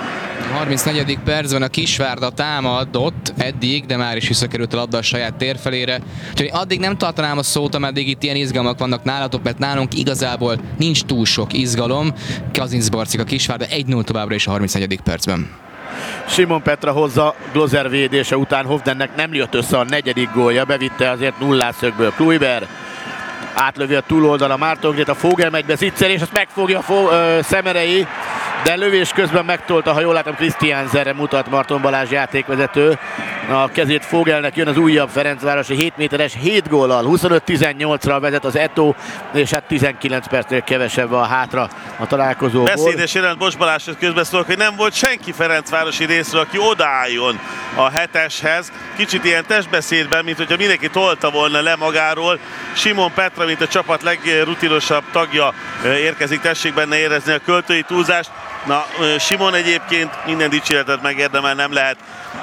34. percben a Kisvárda támadott eddig, de már is visszakerült a labda a saját térfelére. Úgyhogy addig nem tartanám a szót, ameddig itt ilyen izgalmak vannak nálatok, mert nálunk igazából nincs túl sok izgalom. Kazincbarcika Kisvárda 1-0 továbbra is a 34. percben. Simon Petra hozza Glozer védése után, Hovdennek nem jött össze a 4. gólja, bevitte azért nullás-szögből Kluiber. Átlövi a túloldal a Márton Gréta, Vogel megy be Zicser, és azt megfogja Szemerei, de lövés közben megtolta, ha jól látom, Christiansenre mutat Marton Balázs játékvezető. A kezét Vogelnek, jön az újabb ferencvárosi 7 méteres 7 góllal, 25-18-ra vezet az Eto, és hát 19 percnél kevesebb a hátra a találkozóból. Beszédes jelent Bos Balázshoz közbeszólok, hogy nem volt senki ferencvárosi részről, aki odaálljon a 7-eshez. Kicsit ilyen testbeszédben, mint hogyha mindenki tolta volna le magáról. Simon Petra, mint a csapat legrutinosabb tagja érkezik, tessék benne érezni a költői túlzást. Na, Simon egyébként minden dicséretet megérdemel, nem lehet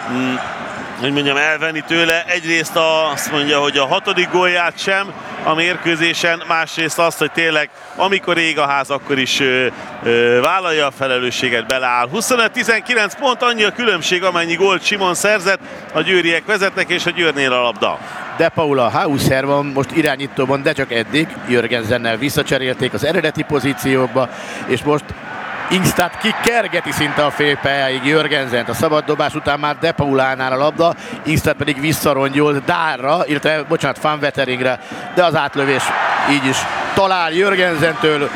elvenni tőle. Egyrészt azt mondja, hogy a 6. gólját sem a mérkőzésen, másrészt azt, hogy tényleg amikor ég a ház, akkor is vállalja a felelősséget, beleáll. 25-19 pont, annyi a különbség, amennyi gólt Simon szerzett, a győriek vezetnek, és a Győrnél a labda. De Paula, Hausher van most irányítóban, de csak eddig. Jörgensennel visszacserélték az eredeti pozíciókba, és most Ingstad kikergeti szinte a félpályáig Jörgensent. A szabad dobás után már De Paulánál a labda, Ingstad pedig visszarongyol Dárra, illetve Van Weteringre, de az átlövés így is talál Jörgensentől.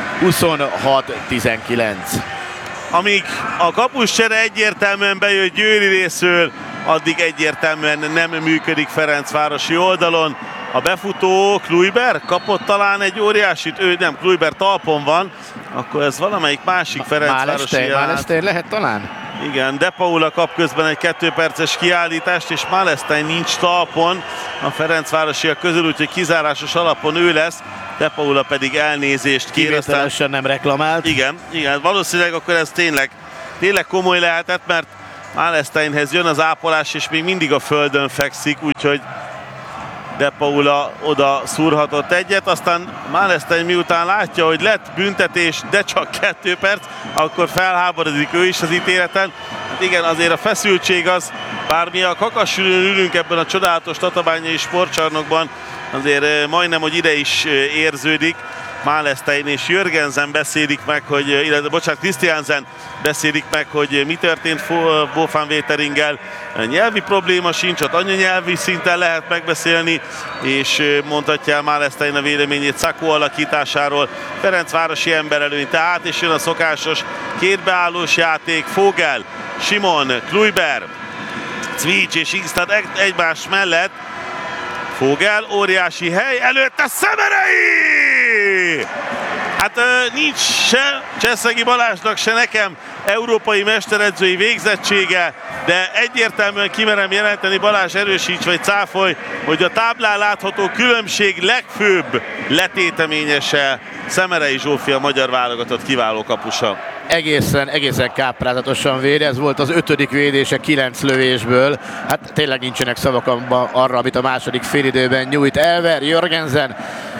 26-19. Amíg a kapuscsere egyértelműen bejön Győri részről, addig egyértelműen nem működik Ferencvárosi oldalon. A befutó Kluiber kapott talán egy óriásit, nem, Kluiber talpon van, akkor ez valamelyik másik Ferencvárosi Málestein lehet talán? Igen, De Paula kap közben egy 2 perces kiállítást, és Málestein nincs talpon a Ferencvárosiak közül, úgyhogy kizárásos alapon ő lesz, De Paula pedig elnézést kér. Kivételesen nem reklamált. Igen, valószínűleg akkor ez tényleg komoly lehetett, mert Málesteinhez jön az ápolás, és még mindig a földön fekszik, úgyhogy De Paula oda szúrhatott egyet, aztán Málestein miután látja, hogy lett büntetés, de csak 2 perc, akkor felháborodik ő is az ítéleten. Hát igen, azért a feszültség az, bár mi a Kakasülön ülünk ebben a csodálatos tatabányai sportcsarnokban, azért majdnem, hogy ide is érződik. Málestein és Jörgensen beszélik meg, Christiansen beszélik meg, hogy mi történt Bofán Véteringgel. Nyelvi probléma sincs, ott anyanyelvi szinten lehet megbeszélni, és mondhatja el Málestein a véleményét Szakó alakításáról. Ferencvárosi emberelőny tehát, és jön a szokásos kétbeállós játék. Fogel, Simon, Kluiber, Cvics és Ingstad egymás mellett. Fogel, óriási hely, előtte Szemerei! Hát nincs se Cseszegi Balázsnak, se nekem európai mesteredzői végzettsége, de egyértelműen kimerem jelenteni, Balázs, erősíts vagy cáfolj, hogy a táblán látható különbség legfőbb letéteményese Szemerei Zsófi, a magyar válogatott kiváló kapusa. Egészen káprázatosan véd, ez volt az 5. védése 9 lövésből. Hát tényleg nincsenek szavak arra, amit a második félidőben nyújt. Elver, Jörgensen,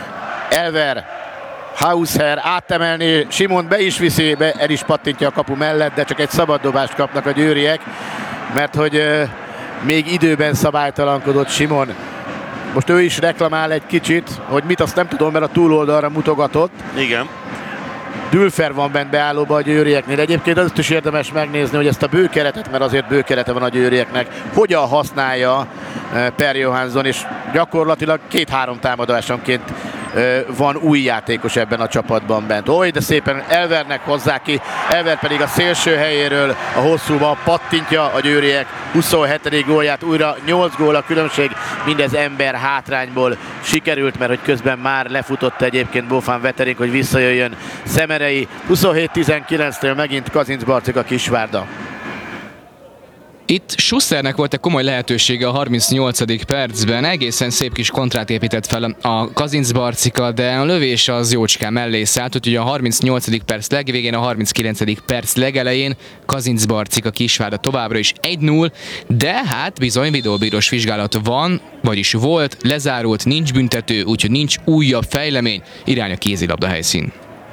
Elver, Hausher átemelni, Simon be is viszi, el is pattintja a kapu mellett, de csak egy szabaddobást kapnak a győriek, mert hogy még időben szabálytalankodott Simon. Most ő is reklamál egy kicsit, hogy mit, azt nem tudom, mert a túloldalra mutogatott. Igen. Dülfer van bent beállóba a győrieknél. Egyébként azt is érdemes megnézni, hogy ezt a bőkeretet, mert azért bőkerete van a győrieknek, hogyan használja Per Johansson, és gyakorlatilag 2-3 támadásonként van új játékos ebben a csapatban bent. Oly, de szépen Elvernek hozzá ki, Elver pedig a szélső helyéről a hosszúba pattintja a győriek 27. gólját, újra 8 gól a különbség, mindez ember hátrányból sikerült, mert hogy közben már lefutott egyébként Bofán Veterink, hogy visszajöjjön Szemerei. 27-19-től megint Kazincbarcika Kisvárda. Itt Schusternek volt egy komoly lehetősége a 38. percben, egészen szép kis kontrát épített fel a Kazincbarcika, de a lövés az jócskán mellé szállt, úgyhogy a 38. perc legvégén, a 39. perc legelején Kazincbarcika Kisvárda továbbra is 1-0, de hát bizony videóbírós vizsgálat van, vagyis volt, lezárult, nincs büntető, úgyhogy nincs újabb fejlemény, irány a kézilabda helyszín.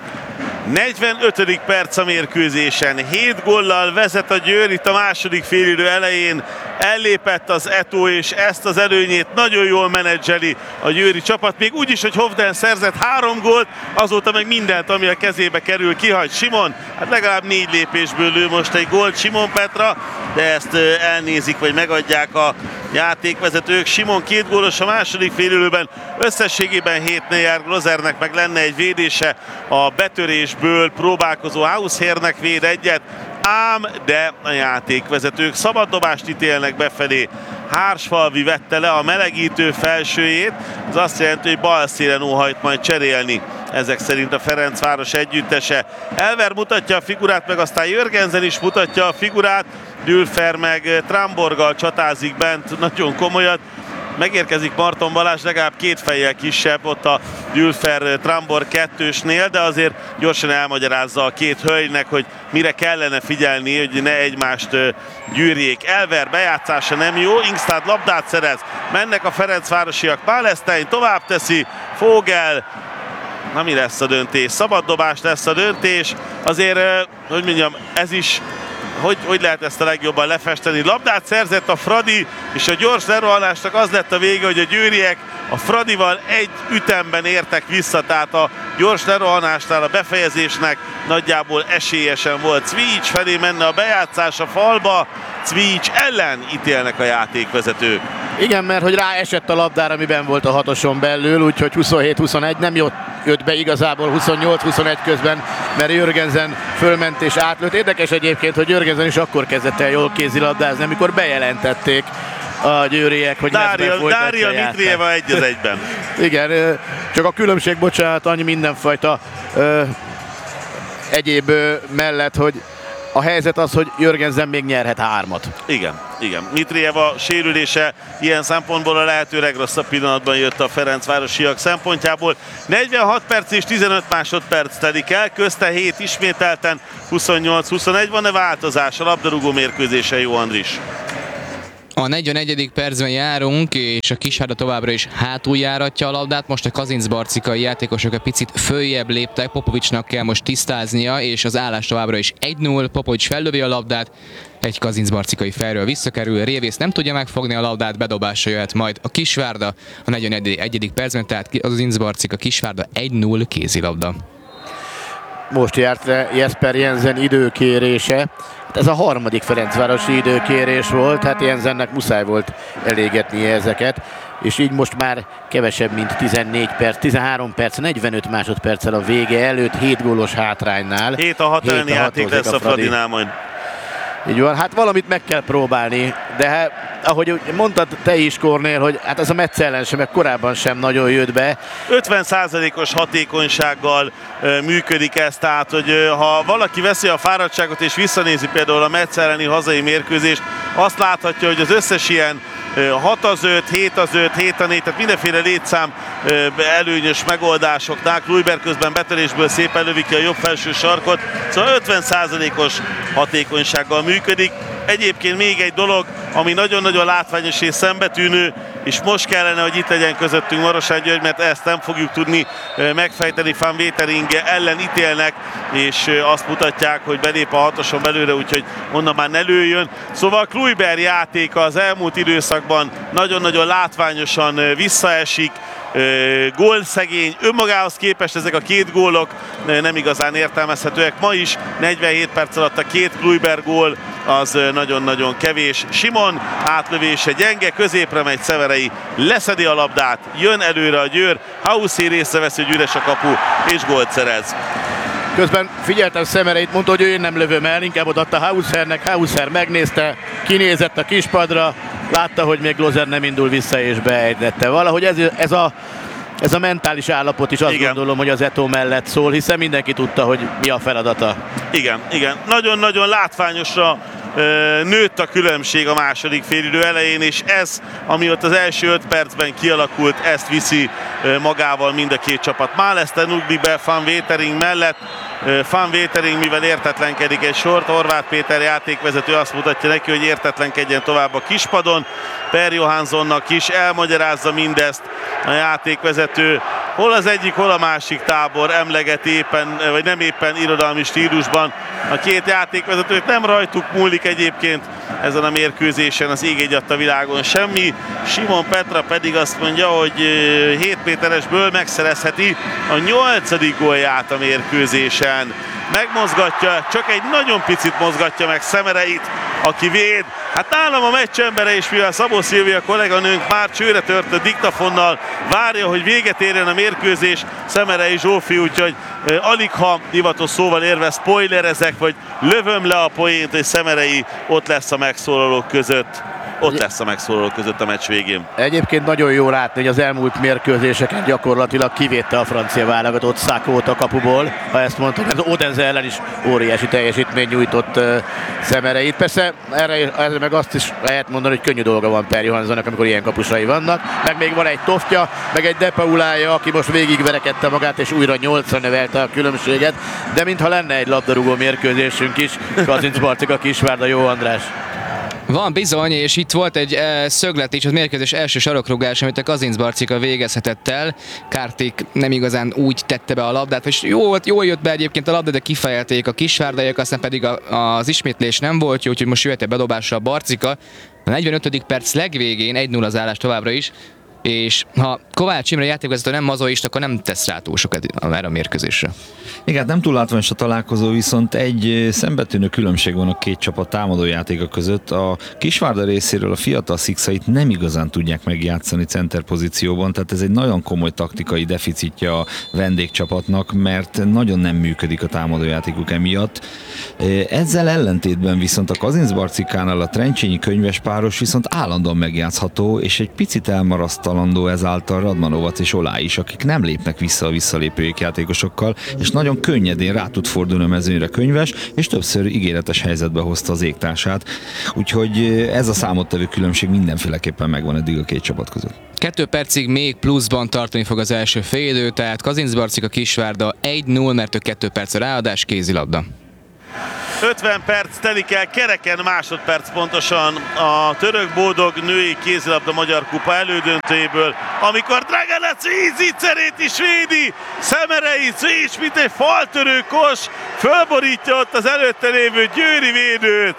45. perc a mérkőzésen, 7 góllal vezet a Győr, itt a második félidő elején ellépett az Eto, és ezt az előnyét nagyon jól menedzseli a győri csapat, még úgy is, hogy Hovden szerzett 3 gólt, azóta meg mindent, ami a kezébe kerül, kihagy Simon, hát legalább 4 lépésből lő most egy gólt Simon Petra, de ezt elnézik, vagy megadják a játékvezetők. Simon 2 gólos a második félidőben, összességében 7-nél jár, Glozernek meg lenne egy védése, a betörésből próbálkozó Haushernek véd egyet, ám de a játékvezetők szabaddobást ítélnek befelé. Hársfalvi vette le a melegítő felsőjét, ez azt jelenti, hogy bal szélen óhajt majd cserélni ezek szerint a Ferencváros együttese. Elver mutatja a figurát, meg aztán Jörgensen is mutatja a figurát, Dülfer meg Tramborgal csatázik bent nagyon komolyat. Megérkezik Marton Balázs, legalább 2 fejjel kisebb ott a Dülfer-Trambor 2-snél, de azért gyorsan elmagyarázza a 2 hölgynek, hogy mire kellene figyelni, hogy ne egymást gyűrjék. Elver bejátszása nem jó, Ingstad labdát szerez, mennek a ferencvárosiak, Málestein tovább teszi, Fogel, na mi lesz a döntés? Szabaddobás lesz a döntés, azért, hogy mondjam, ez is hogy lehet ezt a legjobban lefesteni. Labdát szerzett a Fradi, és a gyors lerohanásnak az lett a vége, hogy a győriek a Fradival egy ütemben értek vissza, tehát a gyors lerohanásnál a befejezésnek nagyjából esélyesen volt. Cvics felé menne a bejátszás a falba, Cvics ellen ítélnek a játékvezetők. Igen, mert hogy ráesett a labdára, amiben volt a hatoson belül, úgyhogy 27-21 nem jött be igazából 28-21 közben, mert Jörgensen fölment és átlőtt. Érdekes egyébként, hogy Jörgensen is akkor kezdett el jól kézilabdázni, amikor bejelentették a győriek, hogy Dária Mitrieva 1-1-ben. Igen, csak a különbség, bocsánat, annyi mindenfajta egyéb mellett, hogy a helyzet az, hogy Jörgensen még nyerhet 3-at. Igen. Mitrieva sérülése ilyen szempontból a lehető legrosszabb pillanatban jött a ferencvárosiak szempontjából. 46 perc és 15 másodperc telik el, közte 7 ismételten, 28-21. Van-e változás a labdarúgó mérkőzésen, Jó Andris? A 41. percben járunk, és a Kisvárda továbbra is hátul járatja a labdát. Most a kazincbarcikai játékosok egy picit följebb léptek, Popovicsnak kell most tisztáznia, és az állás továbbra is 1-0. Popovics fellövi a labdát, egy kazincbarcikai fejről visszakerül, Révész nem tudja megfogni a labdát, bedobásra jöhet majd a Kisvárda a 41. percben, tehát a Kazincbarcika Kisvárda 1-0 kézilabda. Most járt Jesper Jensen időkérése. Ez a harmadik ferencvárosi időkérés volt, hát Jensennek muszáj volt elégetnie ezeket, és így most már kevesebb, mint 14 perc, 13 perc, 45 másodperccel a vége előtt, 7 gólos hátránynál. 7-6 elleni játék lesz a Fradinál majd. Így van, hát valamit meg kell próbálni, de hát, ahogy mondtad te is, Kornél, hogy hát ez a Metsz ellen sem, meg korábban sem nagyon jött be. 50%-os hatékonysággal működik ez, tehát hogy ha valaki veszi a fáradtságot és visszanézi például a Metsz elleni hazai mérkőzést, azt láthatja, hogy az összes ilyen 6-5, 7-5, 7-4, tehát mindenféle létszám előnyös megoldásoknál Kluiber közben betörésből szépen lövi ki a jobb felső sarkot, szóval 50%-os hatékonysággal működik. Egyébként még egy dolog, ami nagyon-nagyon látványos és szembetűnő, és most kellene, hogy itt legyen közöttünk Marosán György, mert ezt nem fogjuk tudni megfejteni. Van Wetering ellen ítélnek, és azt mutatják, hogy belép a hatoson belőle, úgyhogy onnan már ne lőjön. Szóval Kluiber játéka az elmúlt időszakban nagyon-nagyon látványosan visszaesik, gólszegény, önmagához képest ezek a két gólok nem igazán értelmezhetőek. Ma is 47 perc alatt a két Kluiber gól az nagyon-nagyon kevés. Simon átlövése gyenge, középre megy Szeverei, leszedi a labdát, jön előre a Győr, Hauser észreveszi, hogy üres a kapu, és gólt szerez. Közben figyeltem Szemereit, mondta, hogy ő én nem lövöm el, inkább odaadta Hausernek, Hauser megnézte, kinézett a kispadra, látta, hogy még Glozer nem indul vissza és beejtette. Valahogy ez a mentális állapot is azt gondolom, hogy az Eto'o mellett szól, hiszen mindenki tudta, hogy mi a feladata. Igen. Nagyon-nagyon látványosra nőtt a különbség a második félidő elején, és ez, ami ott az első 5 percben kialakult, ezt viszi magával mind a két csapat. Máleszten ugrik be Van Wetering mellett. Van Wetering, mivel értetlenkedik egy sort, Horváth Péter játékvezető azt mutatja neki, hogy értetlenkedjen tovább a kispadon. Per Johanssonnak is elmagyarázza mindezt a játékvezető. Hol az egyik, hol a másik tábor emleget éppen, vagy nem éppen irodalmi stílusban a két játékvezetőt. Nem rajtuk múlik egyébként ezen a mérkőzésen az ég egyatt a világon semmi. Simon Petra pedig azt mondja, hogy 7 méteresből megszerezheti a 8. gólját a mérkőzésen. Megmozgatja, csak egy nagyon picit mozgatja meg Szemereit, aki véd. Hát nálam a meccs embere is, mivel Szabó Szilvia kolléganőnk már csőre tört a diktafonnal, várja, hogy véget érjen a mérkőzés, Szemerei Zsófi, úgyhogy alig ha divatos szóval érve spoilerezek, vagy lövöm le a poént, hogy Szemerei ott lesz a megszólalók között. A meccs végén. Egyébként nagyon jó látni, hogy az elmúlt mérkőzéseken gyakorlatilag kivédte a francia válogatott Sakót a kapuból. Ha ezt mondtam, ez Odense ellen is óriási teljesítmény nyújtott Szemereit. Persze erre meg azt is lehet mondani, hogy könnyű dolga van Per Johanssonnak, amikor ilyen kapusai vannak. Meg még van egy Toftja, meg egy De Paulája, aki most végigverekedte magát, és újra 8-ra növelte a különbséget. De mintha lenne egy labdarúgó mérkőzésünk is, Kazincbarcika Kisvárda, Jó András. Van bizony, és itt volt egy szöglet is, az mérkőzés első sarokrugás, amit a Kazincbarcika végezhetett el. Kárték nem igazán úgy tette be a labdát, és jól jött be egyébként a labda, de kifejelték a kisvárdaiak, aztán pedig az ismétlés nem volt jó, úgyhogy most jöhet egy bedobásra a Barcika. A 45. perc legvégén 1-0 az állás továbbra is. és ha Kovács Imre játékvezető nem mazoista, akkor nem tesz rá túl sokat erre a mérkőzésre. Igen, nem túl látványos a találkozó, viszont egy szembetűnő különbség van a két csapat támadójátéka között. A Kisvárda részéről a fiatal szikszait nem igazán tudják megjátszani center pozícióban, tehát ez egy nagyon komoly taktikai deficitje a vendégcsapatnak, mert nagyon nem működik a támadójátékuk emiatt. Ezzel ellentétben viszont a Kazincbarcikánál a Trencsényi Könyves páros viszont állandóan megjátszható, és egy picit elmarasztalandó ezáltal Radmanovac és Olá is, akik nem lépnek vissza a visszalépőik játékosokkal, és nagyon könnyedén rá tud fordulni a mezőnyre Könyves, és többször ígéretes helyzetbe hozta az égtársát. Úgyhogy ez a számottevő különbség mindenféleképpen megvan eddig a két csapat között. 2 percig még pluszban tartani fog az első félidő, tehát Kazincbarcika Kisvárda 1-0, mert ők 2 perc a ráadás, kézilabda. 50 perc telik el, kereken másodperc pontosan a török bódog női kézilabda Magyar Kupa elődöntőjéből, amikor Dragana Cvízicserét is védi, Szemerei Cvíz, mint egy faltörő kos, fölborítja ott az előtte lévő győri védőt.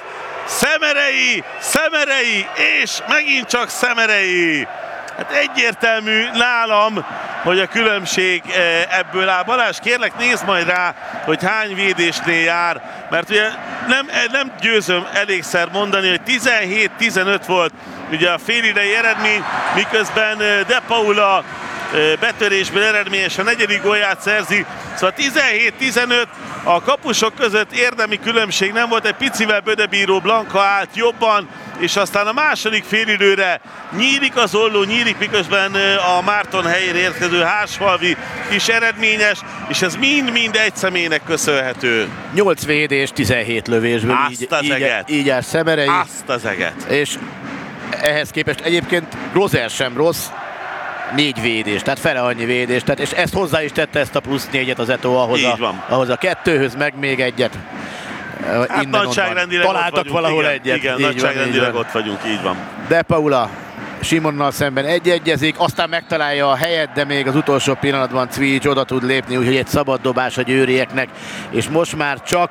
Szemerei és megint csak Szemerei. Hát egyértelmű nálam, hogy a különbség ebből áll. Balázs, kérlek, nézd majd rá, hogy hány védésnél jár, mert ugye nem győzöm elégszer mondani, hogy 17-15 volt ugye a félidei eredmény, miközben De Paula betörésből eredményes a 4. gólját szerzi. Szóval 17-15 a kapusok között érdemi különbség nem volt, egy picivel Bödebíró Blanka állt jobban, és aztán a második félidőre nyílik az olló, miközben a Márton helyére érkező Hársfalvi is eredményes, és ez mind-mind egy személynek köszönhető. 8 védés, 17 lövésből, így áll Szemerei. Azt az eget. És ehhez képest egyébként Glozer sem rossz, 4 védés, tehát fele annyi védés, tehát, és ezt hozzá is tette, ezt a plusz 4-et az Eto ahhoz a 2-höz, meg még egyet. Hát nagyságrendileg találtak valahol igen, egyet. Igen, nagyságrendileg ott vagyunk, így van. De Paula Simonnal szemben egyezik, aztán megtalálja a helyet, de még az utolsó pillanatban Cvícs oda tud lépni, úgyhogy egy szabad dobás a győrieknek, és most már csak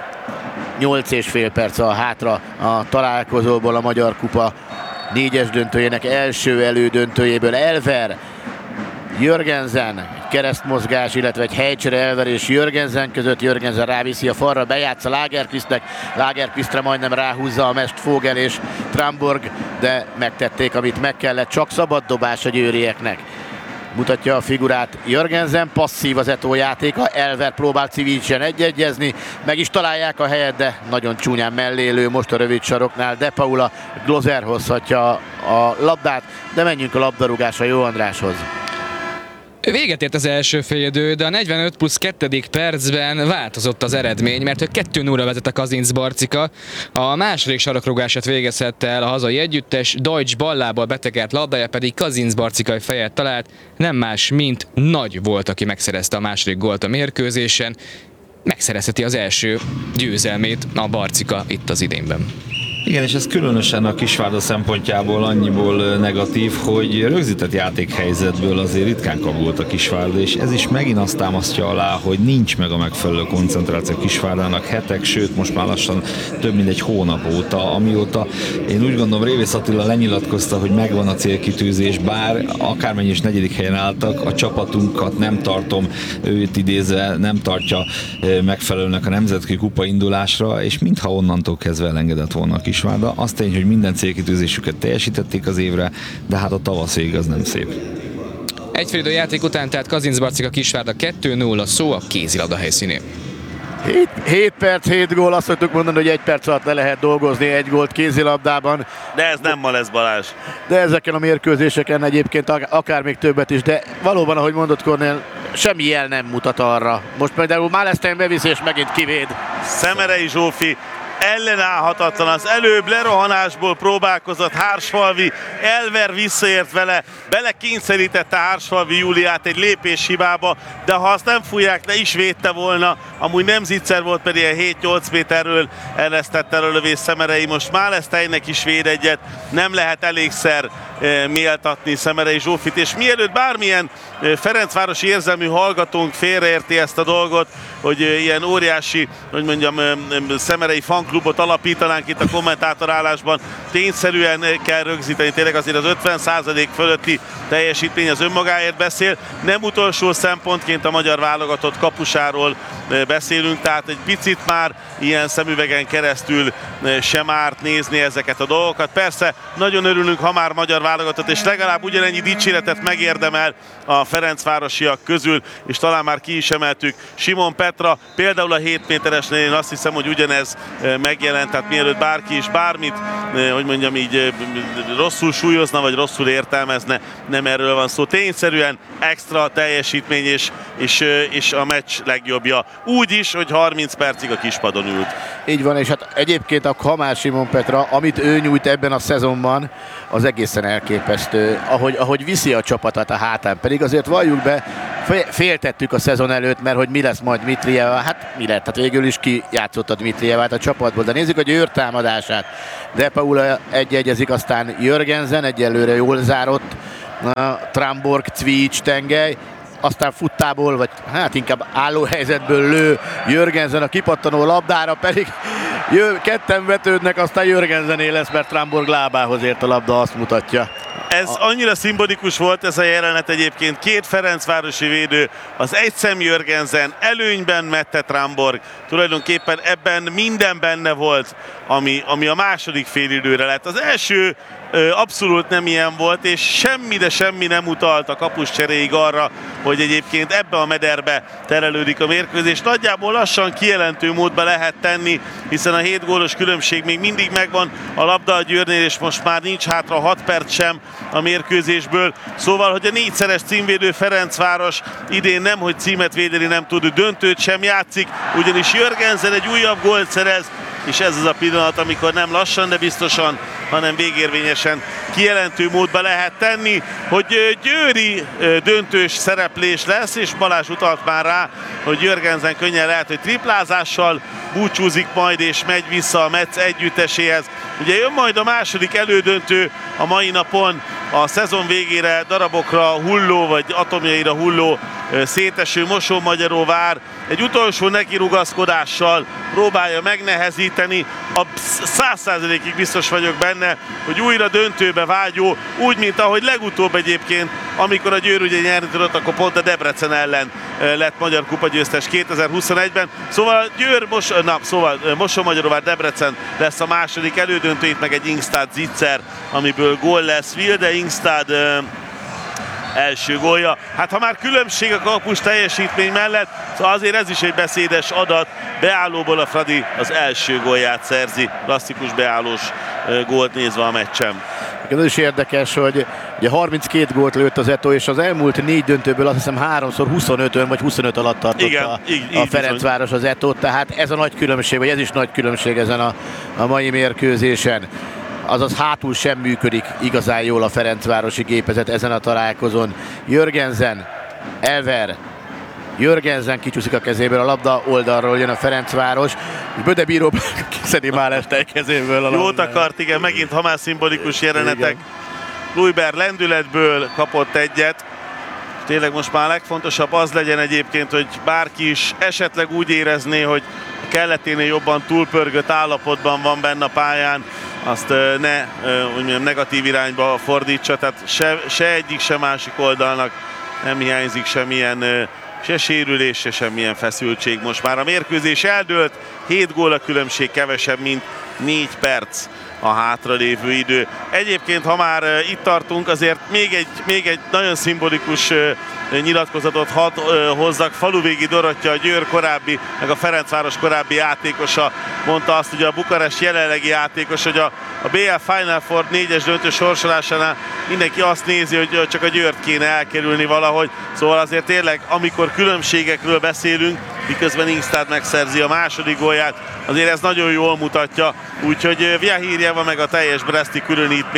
8,5 perc a hátra a találkozóból a Magyar Kupa 4-es döntőjének első elődöntőjéből. Elver, Jörgensen, keresztmozgás, illetve egy helycsere Elver és Jörgensen között. Jörgensen ráviszi a falra, bejátsza Lagerqvistnek, Lagerqvistre majdnem ráhúzza a mest Fogel és Tramborg, de megtették, amit meg kellett, csak szabad dobás a győrieknek. Mutatja a figurát Jörgensen, passzív az Eto játéka, Elver próbál Civicsen egyegyezni, meg is találják a helyet, de nagyon csúnyán mellélő most a rövid saroknál. De Paula, Glozer hozhatja a labdát, de menjünk a labdarúgásra Jó Andráshoz. Véget ért az első félidő, de a 45 plusz 2. percben változott az eredmény, mert ő 2-0-ra vezet a Kazincbarcika. A második sarokrugását végezhette el a hazai együttes, Deutsch ballából betegert labdája pedig Kazincbarcikai fejet talált, nem más, mint Nagy volt, aki megszerezte a második gólt a mérkőzésen. Megszerezheti az első győzelmét a Barcika itt az idénben. Igen, és ez különösen a Kisvárda szempontjából annyiból negatív, hogy rögzített játékhelyzetből azért ritkán kapott a Kisvárda, és ez is megint azt támasztja alá, hogy nincs meg a megfelelő koncentráció Kisvárdának hetek, sőt most már lassan több mint egy hónap óta, amióta én úgy gondolom Révész Attila lenyilatkozta, hogy megvan a célkitűzés, bár akármennyi is 4. helyen álltak, a csapatunkat nem tartom, őt idézve nem tartja megfelelőnek a nemzetközi kupa indulásra, és mintha onnantól kezdve elengedett volna a Kisvárda. Az tény, hogy minden célkitűzésüket teljesítették az évre, de hát a tavasz végig az nem szép. Egy félidő játék után tehát Kazincbarcika Kisvárda 2-0, a szó a kézilabda helyszínén. 7 perc, 7 gól, azt szoktuk mondani, hogy 1 perc alatt le lehet dolgozni egy gólt kézilabdában. De ez nem ma lesz, Balázs. De ezeken a mérkőzéseken egyébként akár még többet is, de valóban, ahogy mondott Kornél, semmi jel nem mutat arra. Most például Málesztein beviszi és megint kivéd. Szemerei Zsófi ellenállhatatlan, az előbb lerohanásból próbálkozott Hársfalvi, Elver visszaért vele, belekényszerítette Hársfalvi Júliát egy lépéshibába, de ha azt nem fújják, ne is védte volna, amúgy nem zicser volt, pedig 7-8 méterről eresztette el a lövés Szemerei, most Máleszteinnek is véd egyet, nem lehet elégszer méltatni Szemerei Zsófit, és mielőtt bármilyen ferencvárosi érzelmű hallgatónk félreérti ezt a dolgot, hogy ilyen óriási, hogy mondjam, Szemerei fanklub klubot alapítanánk itt a kommentátorállásban. Tényszerűen kell rögzíteni, tényleg azért az 50% fölötti teljesítmény az önmagáért beszél. Nem utolsó szempontként a magyar válogatott kapusáról beszélünk, tehát egy picit már ilyen szemüvegen keresztül sem árt nézni ezeket a dolgokat. Persze nagyon örülünk, ha már magyar válogatott, és legalább ugyanennyi dicséretet megérdemel a ferencvárosiak közül, és talán már ki is emeltük. Simon Petra, például a 7 méteresnél én azt hiszem, hogy ugyanez megjelent, tehát mielőtt bárki is bármit, hogy mondjam így, rosszul súlyozna, vagy rosszul értelmezne, nem erről van szó. Tényszerűen extra teljesítmény, és a meccs legjobbja. Úgy is, hogy 30 percig a kispadon ült. Így van, és hát egyébként a Hamás Simon Petra, amit ő nyújt ebben a szezonban, az egészen elképesztő, ahogy viszi a csapatot a hátán. Pedig azért valljuk be, féltettük a szezon előtt, mert hogy mi lesz majd Dmitriyeva, hát mi lett, hát végül is ki játszotta Dmitriyevát a csapatból, de nézzük a Győr támadását. De Paula egyezik, aztán Jörgensen egyelőre jól zárott, Tramborg, Cvics, Tengely, aztán futtából, vagy hát inkább állóhelyzetből lő Jörgensen a kipattanó labdára, pedig ketten vetődnek, aztán Jörgensené lesz, mert Tramborg lábához ért a labda, azt mutatja. Ez annyira szimbolikus volt ez a jelenet egyébként. Két ferencvárosi védő, az egyszem Jörgensen, előnyben Mette Tramborg. Tulajdonképpen ebben minden benne volt, ami a második félidőre lett. Az első abszolút nem ilyen volt, és semmi, de semmi nem utalt a kapus cseréig arra, hogy egyébként ebbe a mederbe terelődik a mérkőzés. Nagyjából lassan kijelentő módba lehet tenni, hiszen a 7 gólos különbség még mindig megvan a labda a Győrnél, és most már nincs hátra 6 perc sem a mérkőzésből. Szóval, hogy a 4-szeres címvédő Ferencváros idén nem, hogy címet védeni nem tud, döntőt sem játszik, ugyanis Jörgensen egy újabb gólt szerez, és ez az a pillanat, amikor nem lassan, de biztosan, hanem végérvényesen kijelentő módba lehet tenni, hogy győri döntős szereplés lesz, és Balázs utalt már rá, hogy Jörgensen könnyen lehet, hogy triplázással búcsúzik majd, és megy vissza a Metz együtteséhez. Ugye jön majd a második elődöntő a mai napon, a szezon végére darabokra hulló, vagy atomjaira hulló széteső Mosonmagyaróvár egy utolsó nekirugaszkodással próbálja megnehezíteni. A 100%-ig biztos vagyok benne, hogy újra döntőbe vágyó, úgy, mint ahogy legutóbb egyébként, amikor a Győr ugye nyerni tudott, akkor pont a Debrecen ellen lett magyar kupagyőztes 2021-ben. Szóval Mosonmagyaróvár Debrecen lesz a második elődöntő, itt meg egy Ingstad Zicser, amiből gól lesz. Vilde Ingstad első gólja. Hát ha már különbség a kapus teljesítmény mellett, szóval azért ez is egy beszédes adat. Beállóból a Fradi az első gólját szerzi, klasszikus beállós gólt nézve a meccsen. Ez is érdekes, hogy ugye 32 gólt lőtt az Eto, és az elmúlt 4 döntőből azt hiszem 3-szor 25-ön vagy 25 alatt tartotta a Ferencváros az Etót, tehát ez a nagy különbség, vagy ez is nagy különbség ezen a mai mérkőzésen. Azaz hátul sem működik igazán jól a ferencvárosi gépezet ezen a találkozón. Jörgensen, Elver, Jörgensen kicsúszik a kezéből a labda, oldalról jön a Ferencváros, és Bödebíró kiszedi már este kezéből a labda. Jót akart, igen, megint hamás szimbolikus jelenetek. Lujber lendületből kapott egyet. Tényleg most már a legfontosabb az legyen egyébként, hogy bárki is esetleg úgy érezné, hogy a kelleténél jobban túlpörgött állapotban van benne a pályán, azt ne negatív irányba fordítsa, tehát se egyik, se másik oldalnak nem hiányzik semmilyen se sérülés, se semmilyen feszültség. Most már a mérkőzés eldőlt, 7 gól a különbség, kevesebb, mint 4 perc a hátralévő idő. Egyébként, ha már itt tartunk, azért még egy nagyon szimbolikus nyilatkozatot hadd hozzak. Faluvégi Dorottya, a Győr korábbi, meg a Ferencváros korábbi játékosa mondta azt, hogy a Bukarest jelenlegi játékos, hogy a BL Final Four 4-es döntő sorsolásánál mindenki azt nézi, hogy csak a Győrt kéne elkerülni valahogy. Szóval azért tényleg, amikor különbségekről beszélünk, miközben Ingstad megszerzi a második gólját, azért ez nagyon jól mutatja. Úgyhogy Vyahirjeva meg a teljes breszti különítmény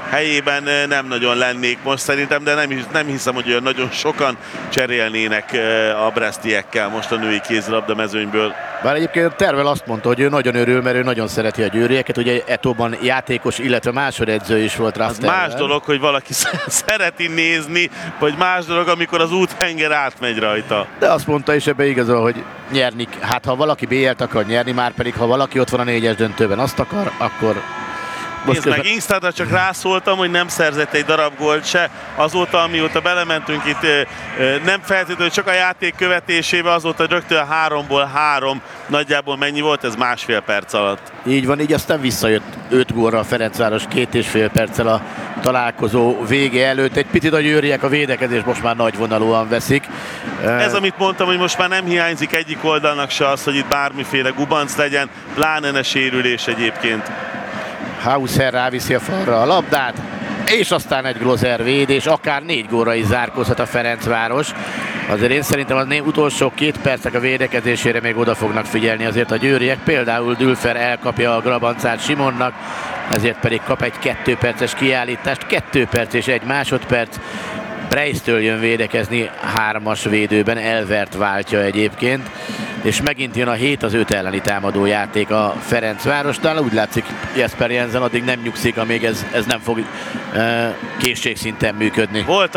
helyében nem nagyon lennék most szerintem, de nem hiszem, hogy olyan nagyon sokan cserélnének a bresztiekkel most a női kézilabda mezőnyből. Bár egyébként Tervel azt mondta, hogy ő nagyon örül, mert ő nagyon szereti a győrieket, ugye Etóban játékos, illetve másodedző is volt rá. Az más dolog, hogy valaki szereti nézni, vagy más dolog, amikor az úthenger átmegy rajta. De azt mondta is ebbe igazol, hogy nyerni, hát ha valaki BL-t akar nyerni, már pedig ha valaki ott van a 4-es döntőben, azt akar, akkor... Nézd meg, Ingstadra csak rászóltam, hogy nem szerzett egy darab gólt se. Azóta, amióta belementünk itt, nem feltétlenül csak a játék követésébe, azóta rögtön 3-ból 3, nagyjából mennyi volt ez másfél perc alatt? Így van, így aztán visszajött 5 gólra a Ferencváros 2,5 perccel a találkozó vége előtt. Egy picit a győriek a védekezés most már nagyvonalúan veszik. Ez, amit mondtam, hogy most már nem hiányzik egyik oldalnak se az, hogy itt bármiféle gubanc legyen, pláne ne sérülés egyébként. Hauser ráviszi a falra a labdát, és aztán egy Glozer védés, akár 4 gólra is zárkózhat a Ferencváros. Azért én szerintem az utolsó 2 percek a védekezésére még oda fognak figyelni azért a győriek. Például Dülfer elkapja a grabancát Simonnak, ezért pedig kap egy 2 perces kiállítást, 2 perc és 1 másodperc. Breisztől jön védekezni 3-as védőben, Elvert váltja egyébként, és megint jön a 7 az 5 elleni támadójáték a Ferencvárosnál. Úgy látszik, Jesper Jensen addig nem nyugszik, amíg ez nem fog készségszinten működni. Volt